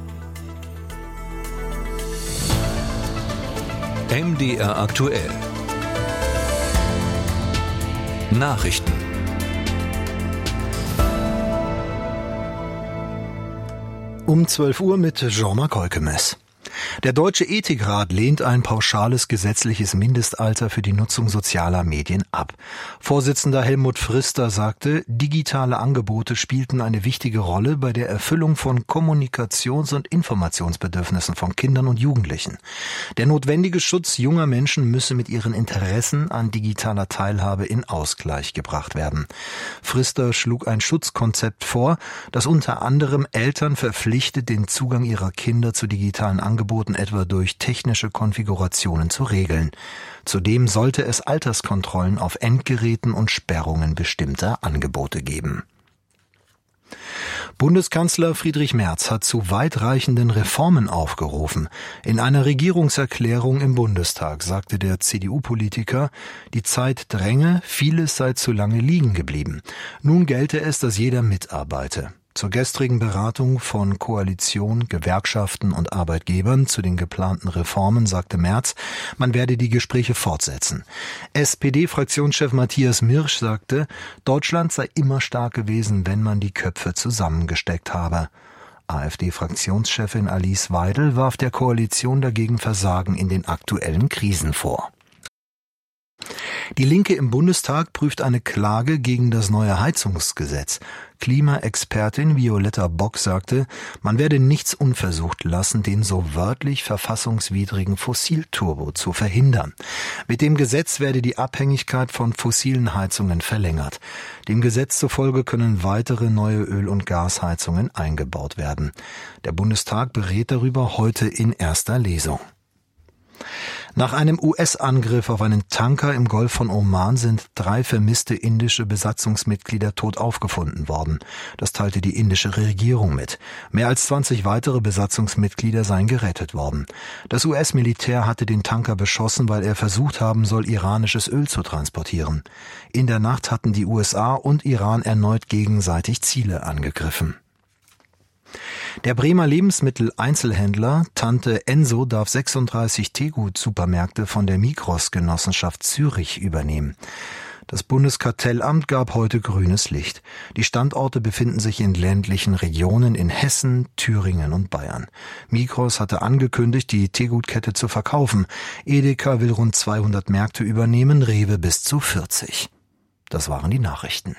M D R aktuell. Nachrichten. Um zwölf Uhr mit Jean-Marc Holkemes. Der Deutsche Ethikrat lehnt ein pauschales gesetzliches Mindestalter für die Nutzung sozialer Medien ab. Vorsitzender Helmut Frister sagte, digitale Angebote spielten eine wichtige Rolle bei der Erfüllung von Kommunikations- und Informationsbedürfnissen von Kindern und Jugendlichen. Der notwendige Schutz junger Menschen müsse mit ihren Interessen an digitaler Teilhabe in Ausgleich gebracht werden. Frister schlug ein Schutzkonzept vor, das unter anderem Eltern verpflichtet, den Zugang ihrer Kinder zu digitalen Angeboten etwa durch technische Konfigurationen zu regeln. Zudem sollte es Alterskontrollen auf Endgeräten und Sperrungen bestimmter Angebote geben. Bundeskanzler Friedrich Merz hat zu weitreichenden Reformen aufgerufen. In einer Regierungserklärung im Bundestag sagte der C D U-Politiker, die Zeit dränge, vieles sei zu lange liegen geblieben. Nun gelte es, dass jeder mitarbeite. Zur gestrigen Beratung von Koalition, Gewerkschaften und Arbeitgebern zu den geplanten Reformen sagte Merz, man werde die Gespräche fortsetzen. S P D-Fraktionschef Matthias Mirsch sagte, Deutschland sei immer stark gewesen, wenn man die Köpfe zusammengesteckt habe. AfD-Fraktionschefin Alice Weidel warf der Koalition dagegen Versagen in den aktuellen Krisen vor. Die Linke im Bundestag prüft eine Klage gegen das neue Heizungsgesetz. Klimaexpertin Violetta Bock sagte, man werde nichts unversucht lassen, den so wörtlich verfassungswidrigen Fossilturbo zu verhindern. Mit dem Gesetz werde die Abhängigkeit von fossilen Heizungen verlängert. Dem Gesetz zufolge können weitere neue Öl- und Gasheizungen eingebaut werden. Der Bundestag berät darüber heute in erster Lesung. Nach einem U S-Angriff auf einen Tanker im Golf von Oman sind drei vermisste indische Besatzungsmitglieder tot aufgefunden worden. Das teilte die indische Regierung mit. Mehr als zwanzig weitere Besatzungsmitglieder seien gerettet worden. Das U S-Militär hatte den Tanker beschossen, weil er versucht haben soll, iranisches Öl zu transportieren. In der Nacht hatten die U S A und Iran erneut gegenseitig Ziele angegriffen. Der Bremer Lebensmitteleinzelhändler Tante Enso darf sechsunddreißig Teegut-Supermärkte von der Migros-Genossenschaft Zürich übernehmen. Das Bundeskartellamt gab heute grünes Licht. Die Standorte befinden sich in ländlichen Regionen in Hessen, Thüringen und Bayern. Migros hatte angekündigt, die Teegutkette zu verkaufen. Edeka will rund zweihundert Märkte übernehmen, Rewe bis zu vierzig. Das waren die Nachrichten.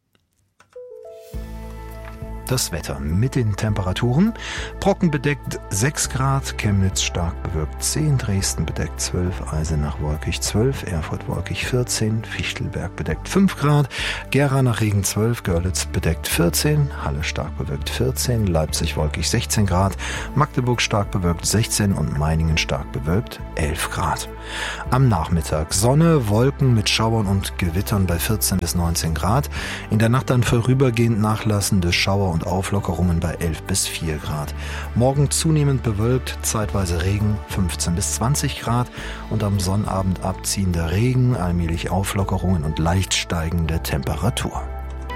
Das Wetter mit den Temperaturen. Brocken bedeckt sechs Grad, Chemnitz stark bewölkt zehn, Dresden bedeckt zwölf, Eisenach wolkig zwölf, Erfurt wolkig vierzehn, Fichtelberg bedeckt fünf Grad, Gera nach Regen zwölf, Görlitz bedeckt vierzehn, Halle stark bewölkt vierzehn, Leipzig wolkig sechzehn Grad, Magdeburg stark bewölkt sechzehn und Meiningen stark bewölkt elf Grad. Am Nachmittag Sonne, Wolken mit Schauern und Gewittern bei vierzehn bis neunzehn Grad. In der Nacht dann vorübergehend nachlassende Schauer und Auflockerungen bei elf bis vier Grad. Morgen zunehmend bewölkt, zeitweise Regen fünfzehn bis zwanzig Grad und am Sonnabend abziehender Regen, allmählich Auflockerungen und leicht steigende Temperatur.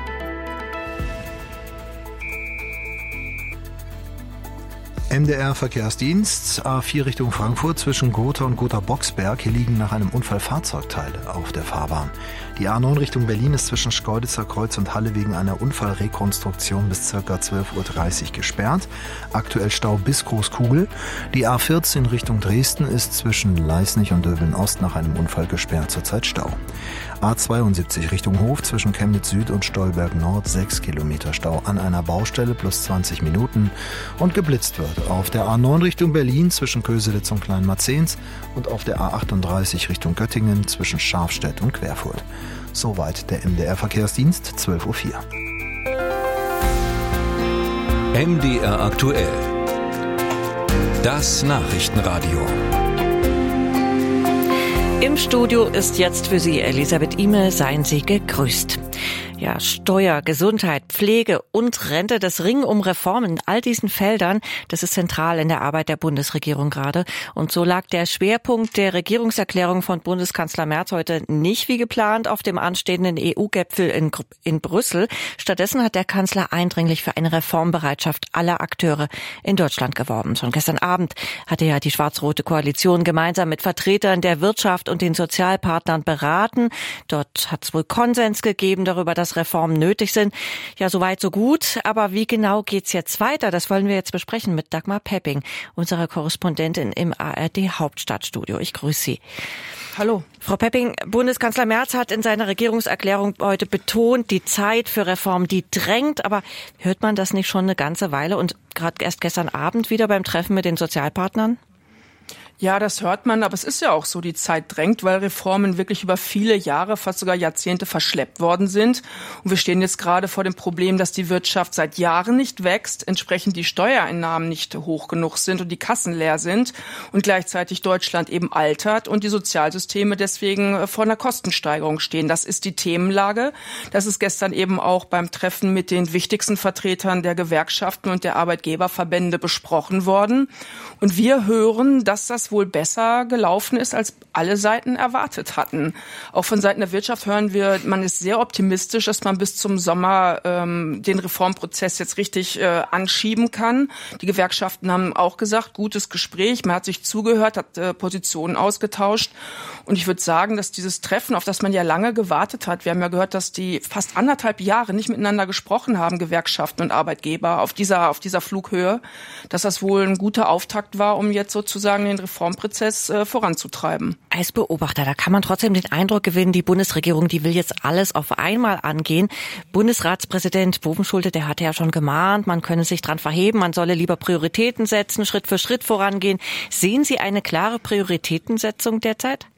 M D R-Verkehrsdienst, A vier Richtung Frankfurt zwischen Gotha und Gotha-Boxberg. Hier liegen nach einem Unfall Fahrzeugteile auf der Fahrbahn. Die A neun Richtung Berlin ist zwischen Schkeuditzer Kreuz und Halle wegen einer Unfallrekonstruktion bis ca. zwölf Uhr dreißig gesperrt. Aktuell Stau bis Großkugel. Die A vierzehn Richtung Dresden ist zwischen Leisnig und Döbeln-Ost nach einem Unfall gesperrt, zurzeit Stau. A zweiundsiebzig Richtung Hof zwischen Chemnitz Süd und Stolberg Nord sechs Kilometer Stau an einer Baustelle plus zwanzig Minuten und geblitzt wird. Auf der A neun Richtung Berlin zwischen Köselitz und Kleinmarzens und auf der A achtunddreißig Richtung Göttingen zwischen Scharfstedt und Querfurt. Soweit der M D R-Verkehrsdienst, zwölf Uhr vier. M D R aktuell. Das Nachrichtenradio. Im Studio ist jetzt für Sie Elisabeth Ihme. Seien Sie gegrüßt. Ja, Steuer, Gesundheit, Pflege und Rente, das Ringen um Reformen in all diesen Feldern, das ist zentral in der Arbeit der Bundesregierung gerade. Und so lag der Schwerpunkt der Regierungserklärung von Bundeskanzler Merz heute nicht wie geplant auf dem anstehenden E U-Gipfel in, in Brüssel. Stattdessen hat der Kanzler eindringlich für eine Reformbereitschaft aller Akteure in Deutschland geworben. Schon gestern Abend hatte ja die schwarz-rote Koalition gemeinsam mit Vertretern der Wirtschaft und den Sozialpartnern beraten. Dort hat es wohl Konsens gegeben darüber, dass Reformen nötig sind. Ja, soweit, so gut. Aber wie genau geht's jetzt weiter? Das wollen wir jetzt besprechen mit Dagmar Pepping, unserer Korrespondentin im A R D-Hauptstadtstudio. Ich grüße Sie. Hallo. Frau Pepping, Bundeskanzler Merz hat in seiner Regierungserklärung heute betont, die Zeit für Reformen, die drängt. Aber hört man das nicht schon eine ganze Weile und gerade erst gestern Abend wieder beim Treffen mit den Sozialpartnern? Ja, das hört man, aber es ist ja auch so, die Zeit drängt, weil Reformen wirklich über viele Jahre, fast sogar Jahrzehnte verschleppt worden sind. Und wir stehen jetzt gerade vor dem Problem, dass die Wirtschaft seit Jahren nicht wächst, entsprechend die Steuereinnahmen nicht hoch genug sind und die Kassen leer sind und gleichzeitig Deutschland eben altert und die Sozialsysteme deswegen vor einer Kostensteigerung stehen. Das ist die Themenlage. Das ist gestern eben auch beim Treffen mit den wichtigsten Vertretern der Gewerkschaften und der Arbeitgeberverbände besprochen worden. Und wir hören, dass das wohl besser gelaufen ist, als alle Seiten erwartet hatten. Auch von Seiten der Wirtschaft hören wir, man ist sehr optimistisch, dass man bis zum Sommer ähm, den Reformprozess jetzt richtig äh, anschieben kann. Die Gewerkschaften haben auch gesagt, gutes Gespräch, man hat sich zugehört, hat äh, Positionen ausgetauscht. Und ich würde sagen, dass dieses Treffen, auf das man ja lange gewartet hat, wir haben ja gehört, dass die fast anderthalb Jahre nicht miteinander gesprochen haben, Gewerkschaften und Arbeitgeber, auf dieser, auf dieser Flughöhe, dass das wohl ein guter Auftakt war, um jetzt sozusagen den Reformprozess äh, voranzutreiben. Als Beobachter, da kann man trotzdem den Eindruck gewinnen, die Bundesregierung, die will jetzt alles auf einmal angehen. Bundesratspräsident Bovenschulte, der hatte ja schon gemahnt, man könne sich dran verheben, man solle lieber Prioritäten setzen, Schritt für Schritt vorangehen. Sehen Sie eine klare Prioritätensetzung derzeit?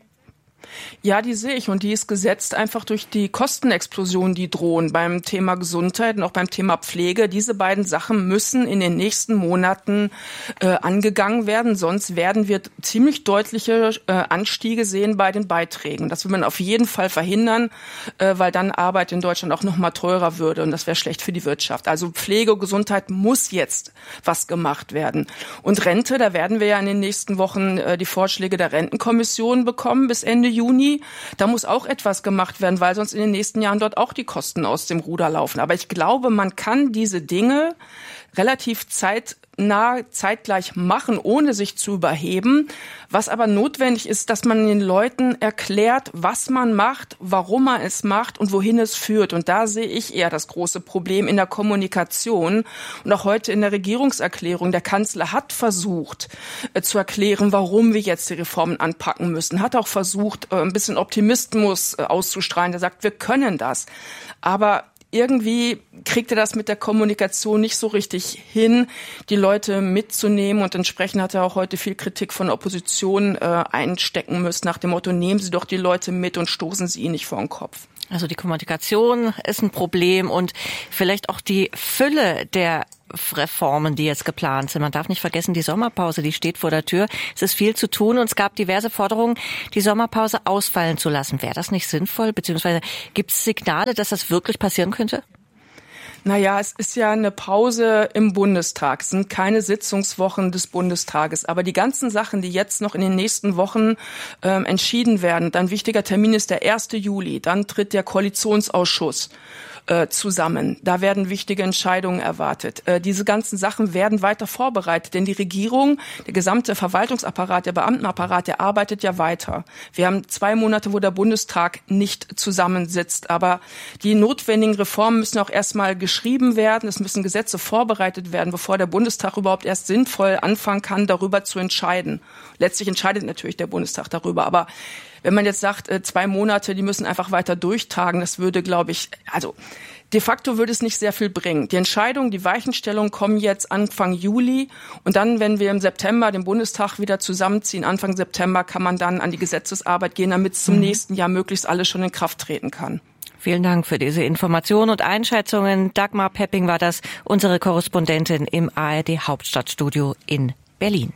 Ja, die sehe ich und die ist gesetzt einfach durch die Kostenexplosion, die drohen beim Thema Gesundheit und auch beim Thema Pflege. Diese beiden Sachen müssen in den nächsten Monaten äh, angegangen werden, sonst werden wir ziemlich deutliche äh, Anstiege sehen bei den Beiträgen. Das will man auf jeden Fall verhindern, äh, weil dann Arbeit in Deutschland auch noch mal teurer würde und das wäre schlecht für die Wirtschaft. Also Pflege und Gesundheit muss jetzt was gemacht werden. Und Rente, da werden wir ja in den nächsten Wochen äh, die Vorschläge der Rentenkommission bekommen bis Ende Juni. Da muss auch etwas gemacht werden, weil sonst in den nächsten Jahren dort auch die Kosten aus dem Ruder laufen. Aber ich glaube, man kann diese Dinge relativ zeitnah, zeitgleich machen, ohne sich zu überheben. Was aber notwendig ist, dass man den Leuten erklärt, was man macht, warum man es macht und wohin es führt. Und da sehe ich eher das große Problem in der Kommunikation. Und auch heute in der Regierungserklärung. Der Kanzler hat versucht äh, zu erklären, warum wir jetzt die Reformen anpacken müssen. Hat auch versucht, äh, ein bisschen Optimismus äh, auszustrahlen. Der sagt, wir können das. Aber irgendwie kriegt er das mit der Kommunikation nicht so richtig hin, die Leute mitzunehmen. Und entsprechend hat er auch heute viel Kritik von der Opposition äh, einstecken müssen, nach dem Motto, nehmen Sie doch die Leute mit und stoßen Sie ihnen nicht vor den Kopf. Also die Kommunikation ist ein Problem und vielleicht auch die Fülle der Reformen, die jetzt geplant sind. Man darf nicht vergessen, die Sommerpause, die steht vor der Tür. Es ist viel zu tun und es gab diverse Forderungen, die Sommerpause ausfallen zu lassen. Wäre das nicht sinnvoll? Beziehungsweise gibt es Signale, dass das wirklich passieren könnte? Naja, es ist ja eine Pause im Bundestag. Es sind keine Sitzungswochen des Bundestages. Aber die ganzen Sachen, die jetzt noch in den nächsten Wochen ähm, entschieden werden, dann wichtiger Termin ist der erste Juli. Dann tritt der Koalitionsausschuss zusammen. Da werden wichtige Entscheidungen erwartet. Diese ganzen Sachen werden weiter vorbereitet, denn die Regierung, der gesamte Verwaltungsapparat, der Beamtenapparat, der arbeitet ja weiter. Wir haben zwei Monate, wo der Bundestag nicht zusammensitzt, aber die notwendigen Reformen müssen auch erstmal geschrieben werden. Es müssen Gesetze vorbereitet werden, bevor der Bundestag überhaupt erst sinnvoll anfangen kann, darüber zu entscheiden. Letztlich entscheidet natürlich der Bundestag darüber, aber wenn man jetzt sagt, zwei Monate, die müssen einfach weiter durchtagen, das würde, glaube ich, also de facto würde es nicht sehr viel bringen. Die Entscheidung, die Weichenstellung kommen jetzt Anfang Juli und dann, wenn wir im September den Bundestag wieder zusammenziehen, Anfang September, kann man dann an die Gesetzesarbeit gehen, damit es zum mhm. nächsten Jahr möglichst alles schon in Kraft treten kann. Vielen Dank für diese Informationen und Einschätzungen. Dagmar Pepping war das, unsere Korrespondentin im A R D Hauptstadtstudio in Berlin.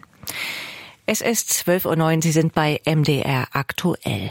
Es ist zwölf Uhr neun, Sie sind bei M D R aktuell.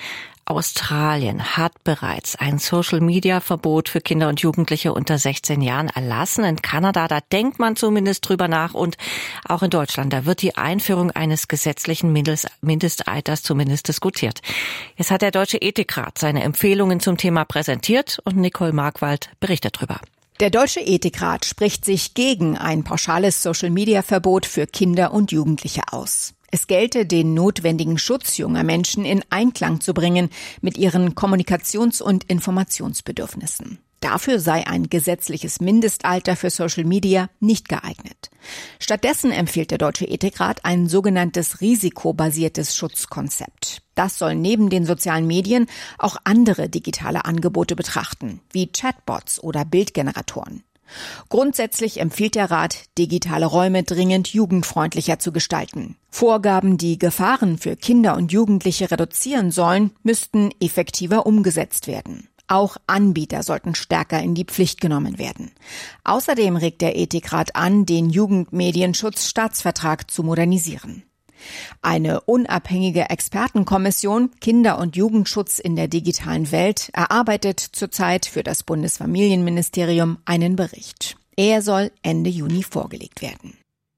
Australien hat bereits ein Social-Media-Verbot für Kinder und Jugendliche unter sechzehn Jahren erlassen. In Kanada, da denkt man zumindest drüber nach. Und auch in Deutschland, da wird die Einführung eines gesetzlichen Mindestalters zumindest diskutiert. Jetzt hat der Deutsche Ethikrat seine Empfehlungen zum Thema präsentiert und Nicole Markwald berichtet drüber. Der Deutsche Ethikrat spricht sich gegen ein pauschales Social-Media-Verbot für Kinder und Jugendliche aus. Es gelte, den notwendigen Schutz junger Menschen in Einklang zu bringen mit ihren Kommunikations- und Informationsbedürfnissen. Dafür sei ein gesetzliches Mindestalter für Social Media nicht geeignet. Stattdessen empfiehlt der Deutsche Ethikrat ein sogenanntes risikobasiertes Schutzkonzept. Das soll neben den sozialen Medien auch andere digitale Angebote betrachten, wie Chatbots oder Bildgeneratoren. Grundsätzlich empfiehlt der Rat, digitale Räume dringend jugendfreundlicher zu gestalten. Vorgaben, die Gefahren für Kinder und Jugendliche reduzieren sollen, müssten effektiver umgesetzt werden. Auch Anbieter sollten stärker in die Pflicht genommen werden. Außerdem regt der Ethikrat an, den Jugendmedienschutzstaatsvertrag zu modernisieren. Eine unabhängige Expertenkommission Kinder- und Jugendschutz in der digitalen Welt erarbeitet zurzeit für das Bundesfamilienministerium einen Bericht. Er soll Ende Juni vorgelegt werden.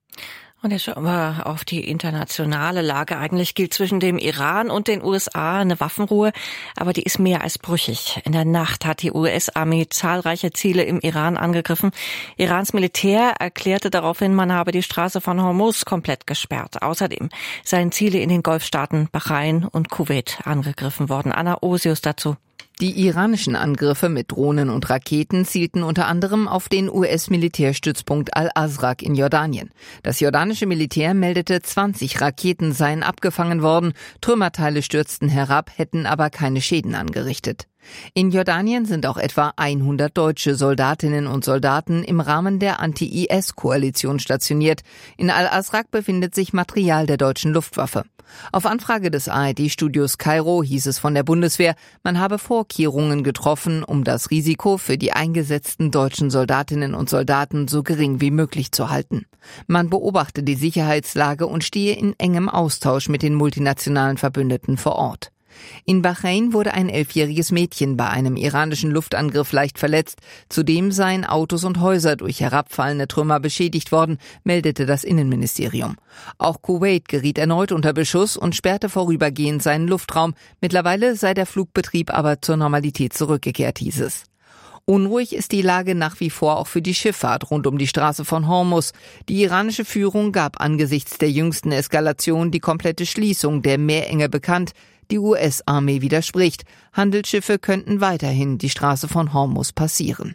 Und jetzt schauen wir auf die internationale Lage. Eigentlich gilt zwischen dem Iran und den U S A eine Waffenruhe, aber die ist mehr als brüchig. In der Nacht hat die U S-Armee zahlreiche Ziele im Iran angegriffen. Irans Militär erklärte daraufhin, man habe die Straße von Hormuz komplett gesperrt. Außerdem seien Ziele in den Golfstaaten Bahrain und Kuwait angegriffen worden. Anna Osius dazu. Die iranischen Angriffe mit Drohnen und Raketen zielten unter anderem auf den U S-Militärstützpunkt Al-Azraq in Jordanien. Das jordanische Militär meldete, zwanzig Raketen seien abgefangen worden, Trümmerteile stürzten herab, hätten aber keine Schäden angerichtet. In Jordanien sind auch etwa hundert deutsche Soldatinnen und Soldaten im Rahmen der Anti-I S-Koalition stationiert. In Al-Azraq befindet sich Material der deutschen Luftwaffe. Auf Anfrage des A R D-Studios Kairo hieß es von der Bundeswehr, man habe Vorkehrungen getroffen, um das Risiko für die eingesetzten deutschen Soldatinnen und Soldaten so gering wie möglich zu halten. Man beobachte die Sicherheitslage und stehe in engem Austausch mit den multinationalen Verbündeten vor Ort. In Bahrain wurde ein elfjähriges Mädchen bei einem iranischen Luftangriff leicht verletzt. Zudem seien Autos und Häuser durch herabfallende Trümmer beschädigt worden, meldete das Innenministerium. Auch Kuwait geriet erneut unter Beschuss und sperrte vorübergehend seinen Luftraum. Mittlerweile sei der Flugbetrieb aber zur Normalität zurückgekehrt, hieß es. Unruhig ist die Lage nach wie vor auch für die Schifffahrt rund um die Straße von Hormuz. Die iranische Führung gab angesichts der jüngsten Eskalation die komplette Schließung der Meerenge bekannt. Die U S-Armee widerspricht. Handelsschiffe könnten weiterhin die Straße von Hormuz passieren.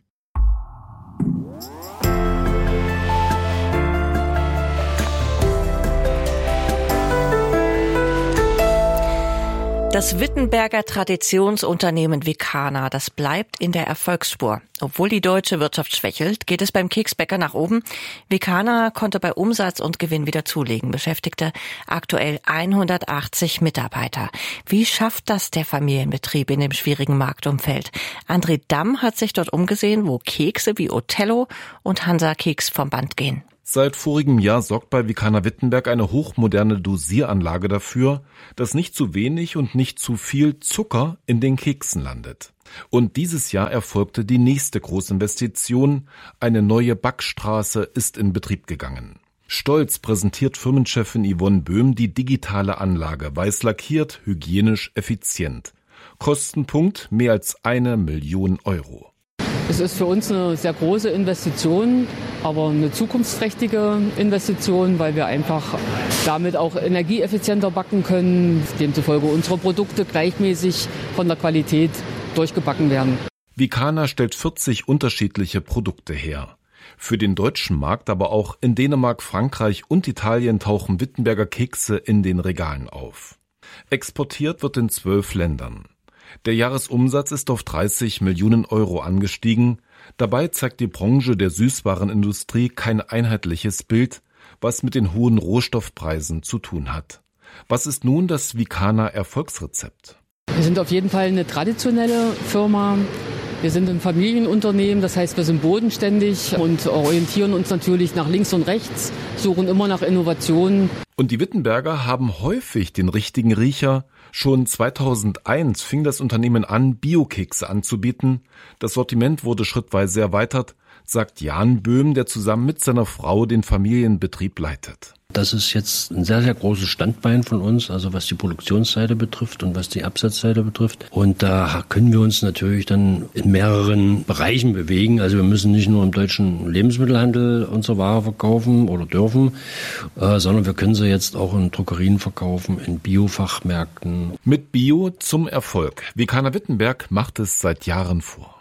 Das Wittenberger Traditionsunternehmen Vicana, das bleibt in der Erfolgsspur. Obwohl die deutsche Wirtschaft schwächelt, geht es beim Keksbäcker nach oben. Vicana konnte bei Umsatz und Gewinn wieder zulegen, beschäftigte aktuell hundertachtzig Mitarbeiter. Wie schafft das der Familienbetrieb in dem schwierigen Marktumfeld? André Damm hat sich dort umgesehen, wo Kekse wie Othello und Hansa Keks vom Band gehen. Seit vorigem Jahr sorgt bei Vicana Wittenberg eine hochmoderne Dosieranlage dafür, dass nicht zu wenig und nicht zu viel Zucker in den Keksen landet. Und dieses Jahr erfolgte die nächste Großinvestition. Eine neue Backstraße ist in Betrieb gegangen. Stolz präsentiert Firmenchefin Yvonne Böhm die digitale Anlage, weiß lackiert, hygienisch, effizient. Kostenpunkt mehr als eine Million Euro. Es ist für uns eine sehr große Investition, aber eine zukunftsträchtige Investition, weil wir einfach damit auch energieeffizienter backen können, demzufolge unsere Produkte gleichmäßig von der Qualität durchgebacken werden. Vicana stellt vierzig unterschiedliche Produkte her. Für den deutschen Markt, aber auch in Dänemark, Frankreich und Italien tauchen Wittenberger Kekse in den Regalen auf. Exportiert wird in zwölf Ländern. Der Jahresumsatz ist auf dreißig Millionen Euro angestiegen. Dabei zeigt die Branche der Süßwarenindustrie kein einheitliches Bild, was mit den hohen Rohstoffpreisen zu tun hat. Was ist nun das Vicana-Erfolgsrezept? Wir sind auf jeden Fall eine traditionelle Firma. Wir sind ein Familienunternehmen, das heißt, wir sind bodenständig und orientieren uns natürlich nach links und rechts, suchen immer nach Innovationen. Und die Wittenberger haben häufig den richtigen Riecher. Schon zweitausendeins fing das Unternehmen an, Biokekse anzubieten. Das Sortiment wurde schrittweise erweitert, sagt Jan Böhm, der zusammen mit seiner Frau den Familienbetrieb leitet. Das ist jetzt ein sehr, sehr großes Standbein von uns, also was die Produktionsseite betrifft und was die Absatzseite betrifft. Und da können wir uns natürlich dann in mehreren Bereichen bewegen. Also wir müssen nicht nur im deutschen Lebensmittelhandel unsere Ware verkaufen oder dürfen, äh, sondern wir können sie jetzt auch in Drogerien verkaufen, in Biofachmärkten. Mit Bio zum Erfolg. Vicana Wittenberg macht es seit Jahren vor.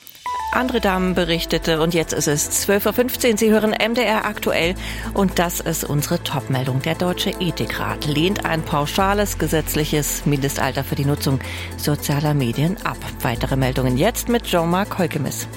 André Damm berichtete und jetzt ist es zwölf Uhr fünfzehn. Sie hören M D R aktuell und das ist unsere Topmeldung. Der Deutsche Ethikrat lehnt ein pauschales gesetzliches Mindestalter für die Nutzung sozialer Medien ab. Weitere Meldungen jetzt mit Jean-Marc Heukemis.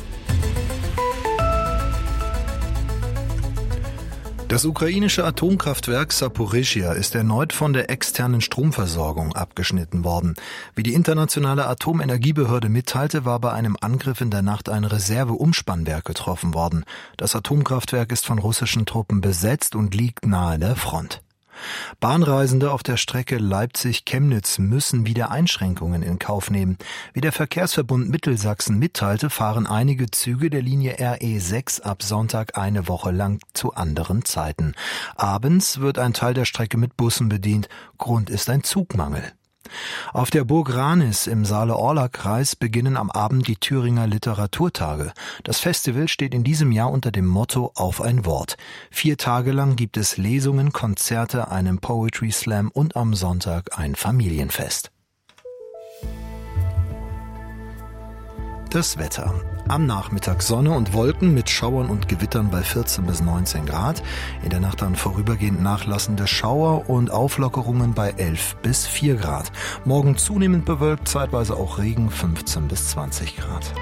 Das ukrainische Atomkraftwerk Saporischschja ist erneut von der externen Stromversorgung abgeschnitten worden. Wie die internationale Atomenergiebehörde mitteilte, war bei einem Angriff in der Nacht ein Reserveumspannwerk getroffen worden. Das Atomkraftwerk ist von russischen Truppen besetzt und liegt nahe der Front. Bahnreisende auf der Strecke Leipzig-Chemnitz müssen wieder Einschränkungen in Kauf nehmen. Wie der Verkehrsverbund Mittelsachsen mitteilte, fahren einige Züge der Linie R E sechs ab Sonntag eine Woche lang zu anderen Zeiten. Abends wird ein Teil der Strecke mit Bussen bedient. Grund ist ein Zugmangel. Auf der Burg Ranis im Saale-Orla-Kreis beginnen am Abend die Thüringer Literaturtage. Das Festival steht in diesem Jahr unter dem Motto Auf ein Wort. Vier Tage lang gibt es Lesungen, Konzerte, einen Poetry Slam und am Sonntag ein Familienfest. Das Wetter. Am Nachmittag Sonne und Wolken mit Schauern und Gewittern bei vierzehn bis neunzehn Grad. In der Nacht dann vorübergehend nachlassende Schauer und Auflockerungen bei elf bis vier Grad. Morgen zunehmend bewölkt, zeitweise auch Regen, fünfzehn bis zwanzig Grad.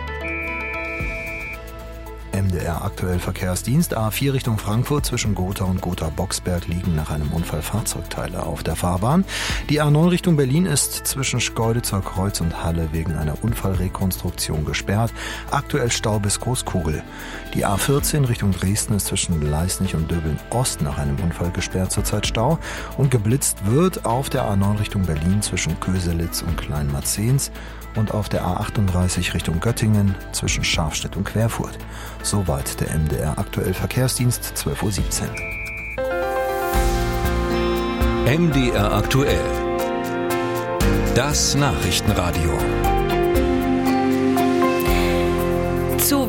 M D R aktuell Verkehrsdienst. A vier Richtung Frankfurt zwischen Gotha und Gotha-Boxberg liegen nach einem Unfall Fahrzeugteile auf der Fahrbahn. Die A neun Richtung Berlin ist zwischen Schkeuditzer Kreuz und Halle wegen einer Unfallrekonstruktion gesperrt. Aktuell Stau bis Großkugel. Die A vierzehn Richtung Dresden ist zwischen Leisnig und Döbeln-Ost nach einem Unfall gesperrt, zurzeit Stau. Und geblitzt wird auf der A neun Richtung Berlin zwischen Köselitz und Kleinmarzens und auf der A achtunddreißig Richtung Göttingen zwischen Scharfstedt und Querfurt. Soweit der M D R aktuell Verkehrsdienst, zwölf Uhr siebzehn. M D R aktuell. Das Nachrichtenradio.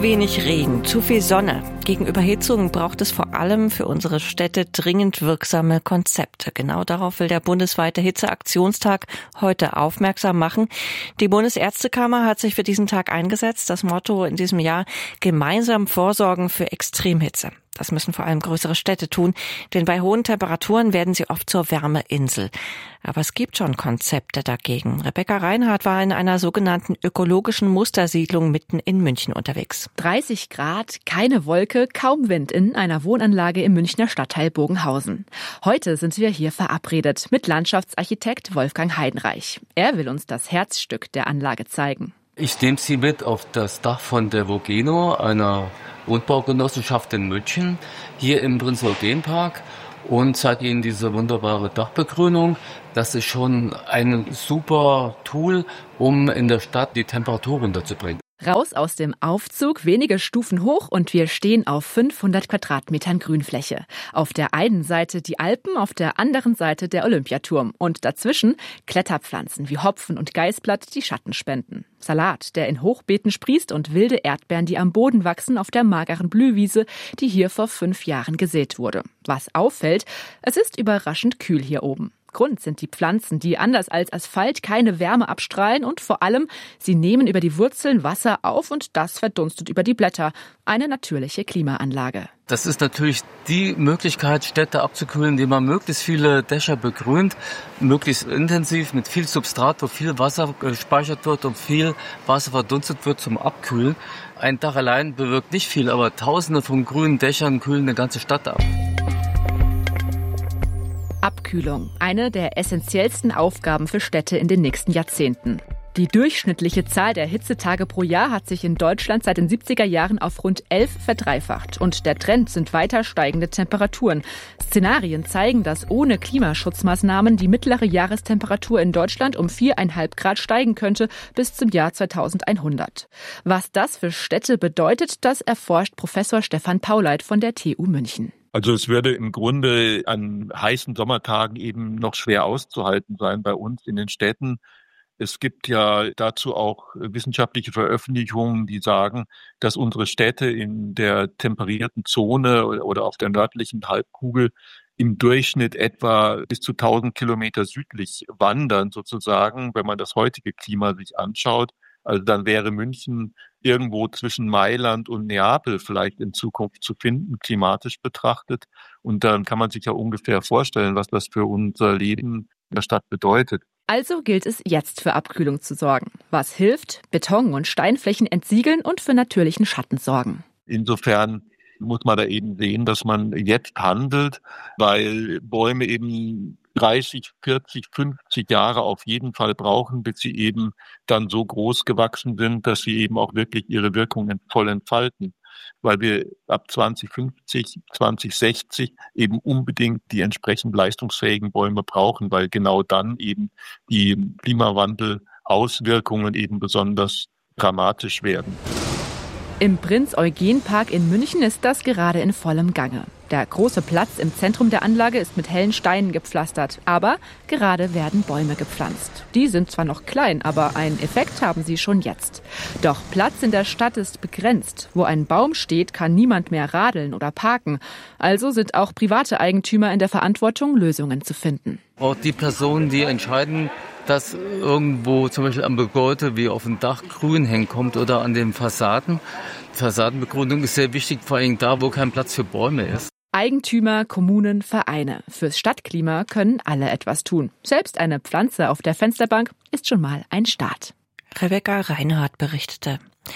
Zu wenig Regen, zu viel Sonne. Gegen Überhitzung braucht es vor allem für unsere Städte dringend wirksame Konzepte. Genau darauf will der bundesweite Hitzeaktionstag heute aufmerksam machen. Die Bundesärztekammer hat sich für diesen Tag eingesetzt. Das Motto in diesem Jahr: gemeinsam vorsorgen für Extremhitze. Das müssen vor allem größere Städte tun, denn bei hohen Temperaturen werden sie oft zur Wärmeinsel. Aber es gibt schon Konzepte dagegen. Rebecca Reinhardt war in einer sogenannten ökologischen Mustersiedlung mitten in München unterwegs. dreißig Grad, keine Wolke, kaum Wind in einer Wohnanlage im Münchner Stadtteil Bogenhausen. Heute sind wir hier verabredet mit Landschaftsarchitekt Wolfgang Heidenreich. Er will uns das Herzstück der Anlage zeigen. Ich nehme Sie mit auf das Dach von der Vogeno, einer Wohnbaugenossenschaft in München, hier im Prinz-Eugen-Park, und zeige Ihnen diese wunderbare Dachbegrünung. Das ist schon ein super Tool, um in der Stadt die Temperatur runterzubringen. Raus aus dem Aufzug, wenige Stufen hoch und wir stehen auf fünfhundert Quadratmetern Grünfläche. Auf der einen Seite die Alpen, auf der anderen Seite der Olympiaturm. Und dazwischen Kletterpflanzen wie Hopfen und Geißblatt, die Schatten spenden. Salat, der in Hochbeeten sprießt, und wilde Erdbeeren, die am Boden wachsen auf der mageren Blühwiese, die hier vor fünf Jahren gesät wurde. Was auffällt, es ist überraschend kühl hier oben. Grund sind die Pflanzen, die anders als Asphalt keine Wärme abstrahlen, und vor allem, sie nehmen über die Wurzeln Wasser auf und das verdunstet über die Blätter. Eine natürliche Klimaanlage. Das ist natürlich die Möglichkeit, Städte abzukühlen, indem man möglichst viele Dächer begrünt, möglichst intensiv mit viel Substrat, wo viel Wasser gespeichert wird und viel Wasser verdunstet wird zum Abkühlen. Ein Dach allein bewirkt nicht viel, aber Tausende von grünen Dächern kühlen eine ganze Stadt ab. Abkühlung, eine der essentiellsten Aufgaben für Städte in den nächsten Jahrzehnten. Die durchschnittliche Zahl der Hitzetage pro Jahr hat sich in Deutschland seit den siebziger Jahren auf rund elf verdreifacht. Und der Trend sind weiter steigende Temperaturen. Szenarien zeigen, dass ohne Klimaschutzmaßnahmen die mittlere Jahrestemperatur in Deutschland um viereinhalb Grad steigen könnte bis zum Jahr zweitausendeinhundert. Was das für Städte bedeutet, das erforscht Professor Stefan Pauleit von der T U München. Also es würde im Grunde an heißen Sommertagen eben noch schwer auszuhalten sein bei uns in den Städten. Es gibt ja dazu auch wissenschaftliche Veröffentlichungen, die sagen, dass unsere Städte in der temperierten Zone oder auf der nördlichen Halbkugel im Durchschnitt etwa bis zu tausend Kilometer südlich wandern sozusagen, wenn man das heutige Klima sich anschaut. Also dann wäre München irgendwo zwischen Mailand und Neapel vielleicht in Zukunft zu finden, klimatisch betrachtet. Und dann kann man sich ja ungefähr vorstellen, was das für unser Leben in der Stadt bedeutet. Also gilt es jetzt für Abkühlung zu sorgen. Was hilft? Beton- und Steinflächen entsiegeln und für natürlichen Schatten sorgen. Insofern muss man da eben sehen, dass man jetzt handelt, weil Bäume eben dreißig, vierzig, fünfzig Jahre auf jeden Fall brauchen, bis sie eben dann so groß gewachsen sind, dass sie eben auch wirklich ihre Wirkung voll entfalten. Weil wir ab zwanzig fünfzig, zwanzig sechzig eben unbedingt die entsprechend leistungsfähigen Bäume brauchen, weil genau dann eben die Klimawandel-Auswirkungen eben besonders dramatisch werden. Im Prinz-Eugen-Park in München ist das gerade in vollem Gange. Der große Platz im Zentrum der Anlage ist mit hellen Steinen gepflastert, aber gerade werden Bäume gepflanzt. Die sind zwar noch klein, aber einen Effekt haben sie schon jetzt. Doch Platz in der Stadt ist begrenzt. Wo ein Baum steht, kann niemand mehr radeln oder parken. Also sind auch private Eigentümer in der Verantwortung, Lösungen zu finden. Auch die Personen, die entscheiden, dass irgendwo zum Beispiel am Gebäude wie auf dem Dach grün hinkommt oder an den Fassaden. Fassadenbegrünung ist sehr wichtig, vor allem da, wo kein Platz für Bäume ist. Eigentümer, Kommunen, Vereine. Fürs Stadtklima können alle etwas tun. Selbst eine Pflanze auf der Fensterbank ist schon mal ein Start. Rebecca Reinhardt berichtete.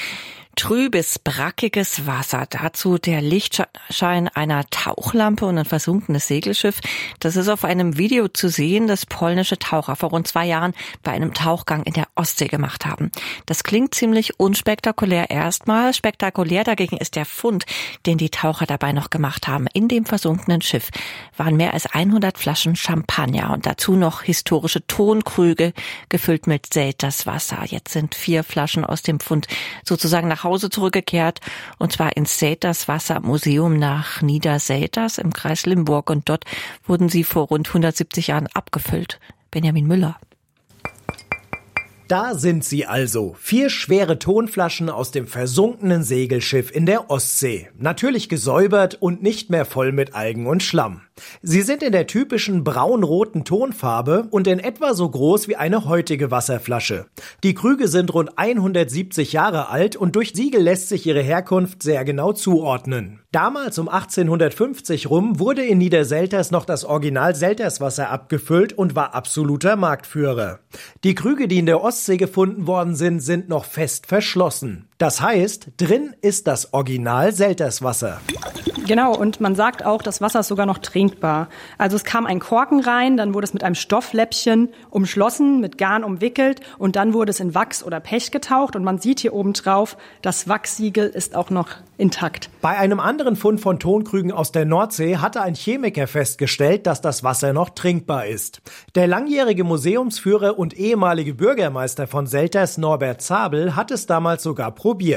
Trübes, brackiges Wasser, dazu der Lichtschein einer Tauchlampe und ein versunkenes Segelschiff. Das ist auf einem Video zu sehen, das polnische Taucher vor rund zwei Jahren bei einem Tauchgang in der Ostsee gemacht haben. Das klingt ziemlich unspektakulär erstmal. Spektakulär dagegen ist der Fund, den die Taucher dabei noch gemacht haben. In dem versunkenen Schiff waren mehr als hundert Flaschen Champagner und dazu noch historische Tonkrüge, gefüllt mit Selterswasser. Jetzt sind vier Flaschen aus dem Fund sozusagen nach Hause zurückgekehrt, und zwar ins Selterswasser-Museum nach Niederselters im Kreis Limburg, und dort wurden sie vor rund hundertsiebzig Jahren abgefüllt. Benjamin Müller. Da sind sie also. Vier schwere Tonflaschen aus dem versunkenen Segelschiff in der Ostsee. Natürlich gesäubert und nicht mehr voll mit Algen und Schlamm. Sie sind in der typischen braun-roten Tonfarbe und in etwa so groß wie eine heutige Wasserflasche. Die Krüge sind rund hundertsiebzig Jahre alt und durch Siegel lässt sich ihre Herkunft sehr genau zuordnen. Damals um achtzehnhundertfünfzig rum wurde in Niederselters noch das Original Selterswasser abgefüllt und war absoluter Marktführer. Die Krüge, die in der Ostsee gefunden worden sind, sind noch fest verschlossen. Das heißt, drin ist das Original Selterswasser. Genau, und man sagt auch, das Wasser ist sogar noch trinkbar. Also es kam ein Korken rein, dann wurde es mit einem Stoffläppchen umschlossen, mit Garn umwickelt und dann wurde es in Wachs oder Pech getaucht und man sieht hier oben drauf, das Wachssiegel ist auch noch intakt. Bei einem anderen Fund von Tonkrügen aus der Nordsee hatte ein Chemiker festgestellt, dass das Wasser noch trinkbar ist. Der langjährige Museumsführer und ehemalige Bürgermeister von Selters, Norbert Zabel, hat es damals sogar probiert.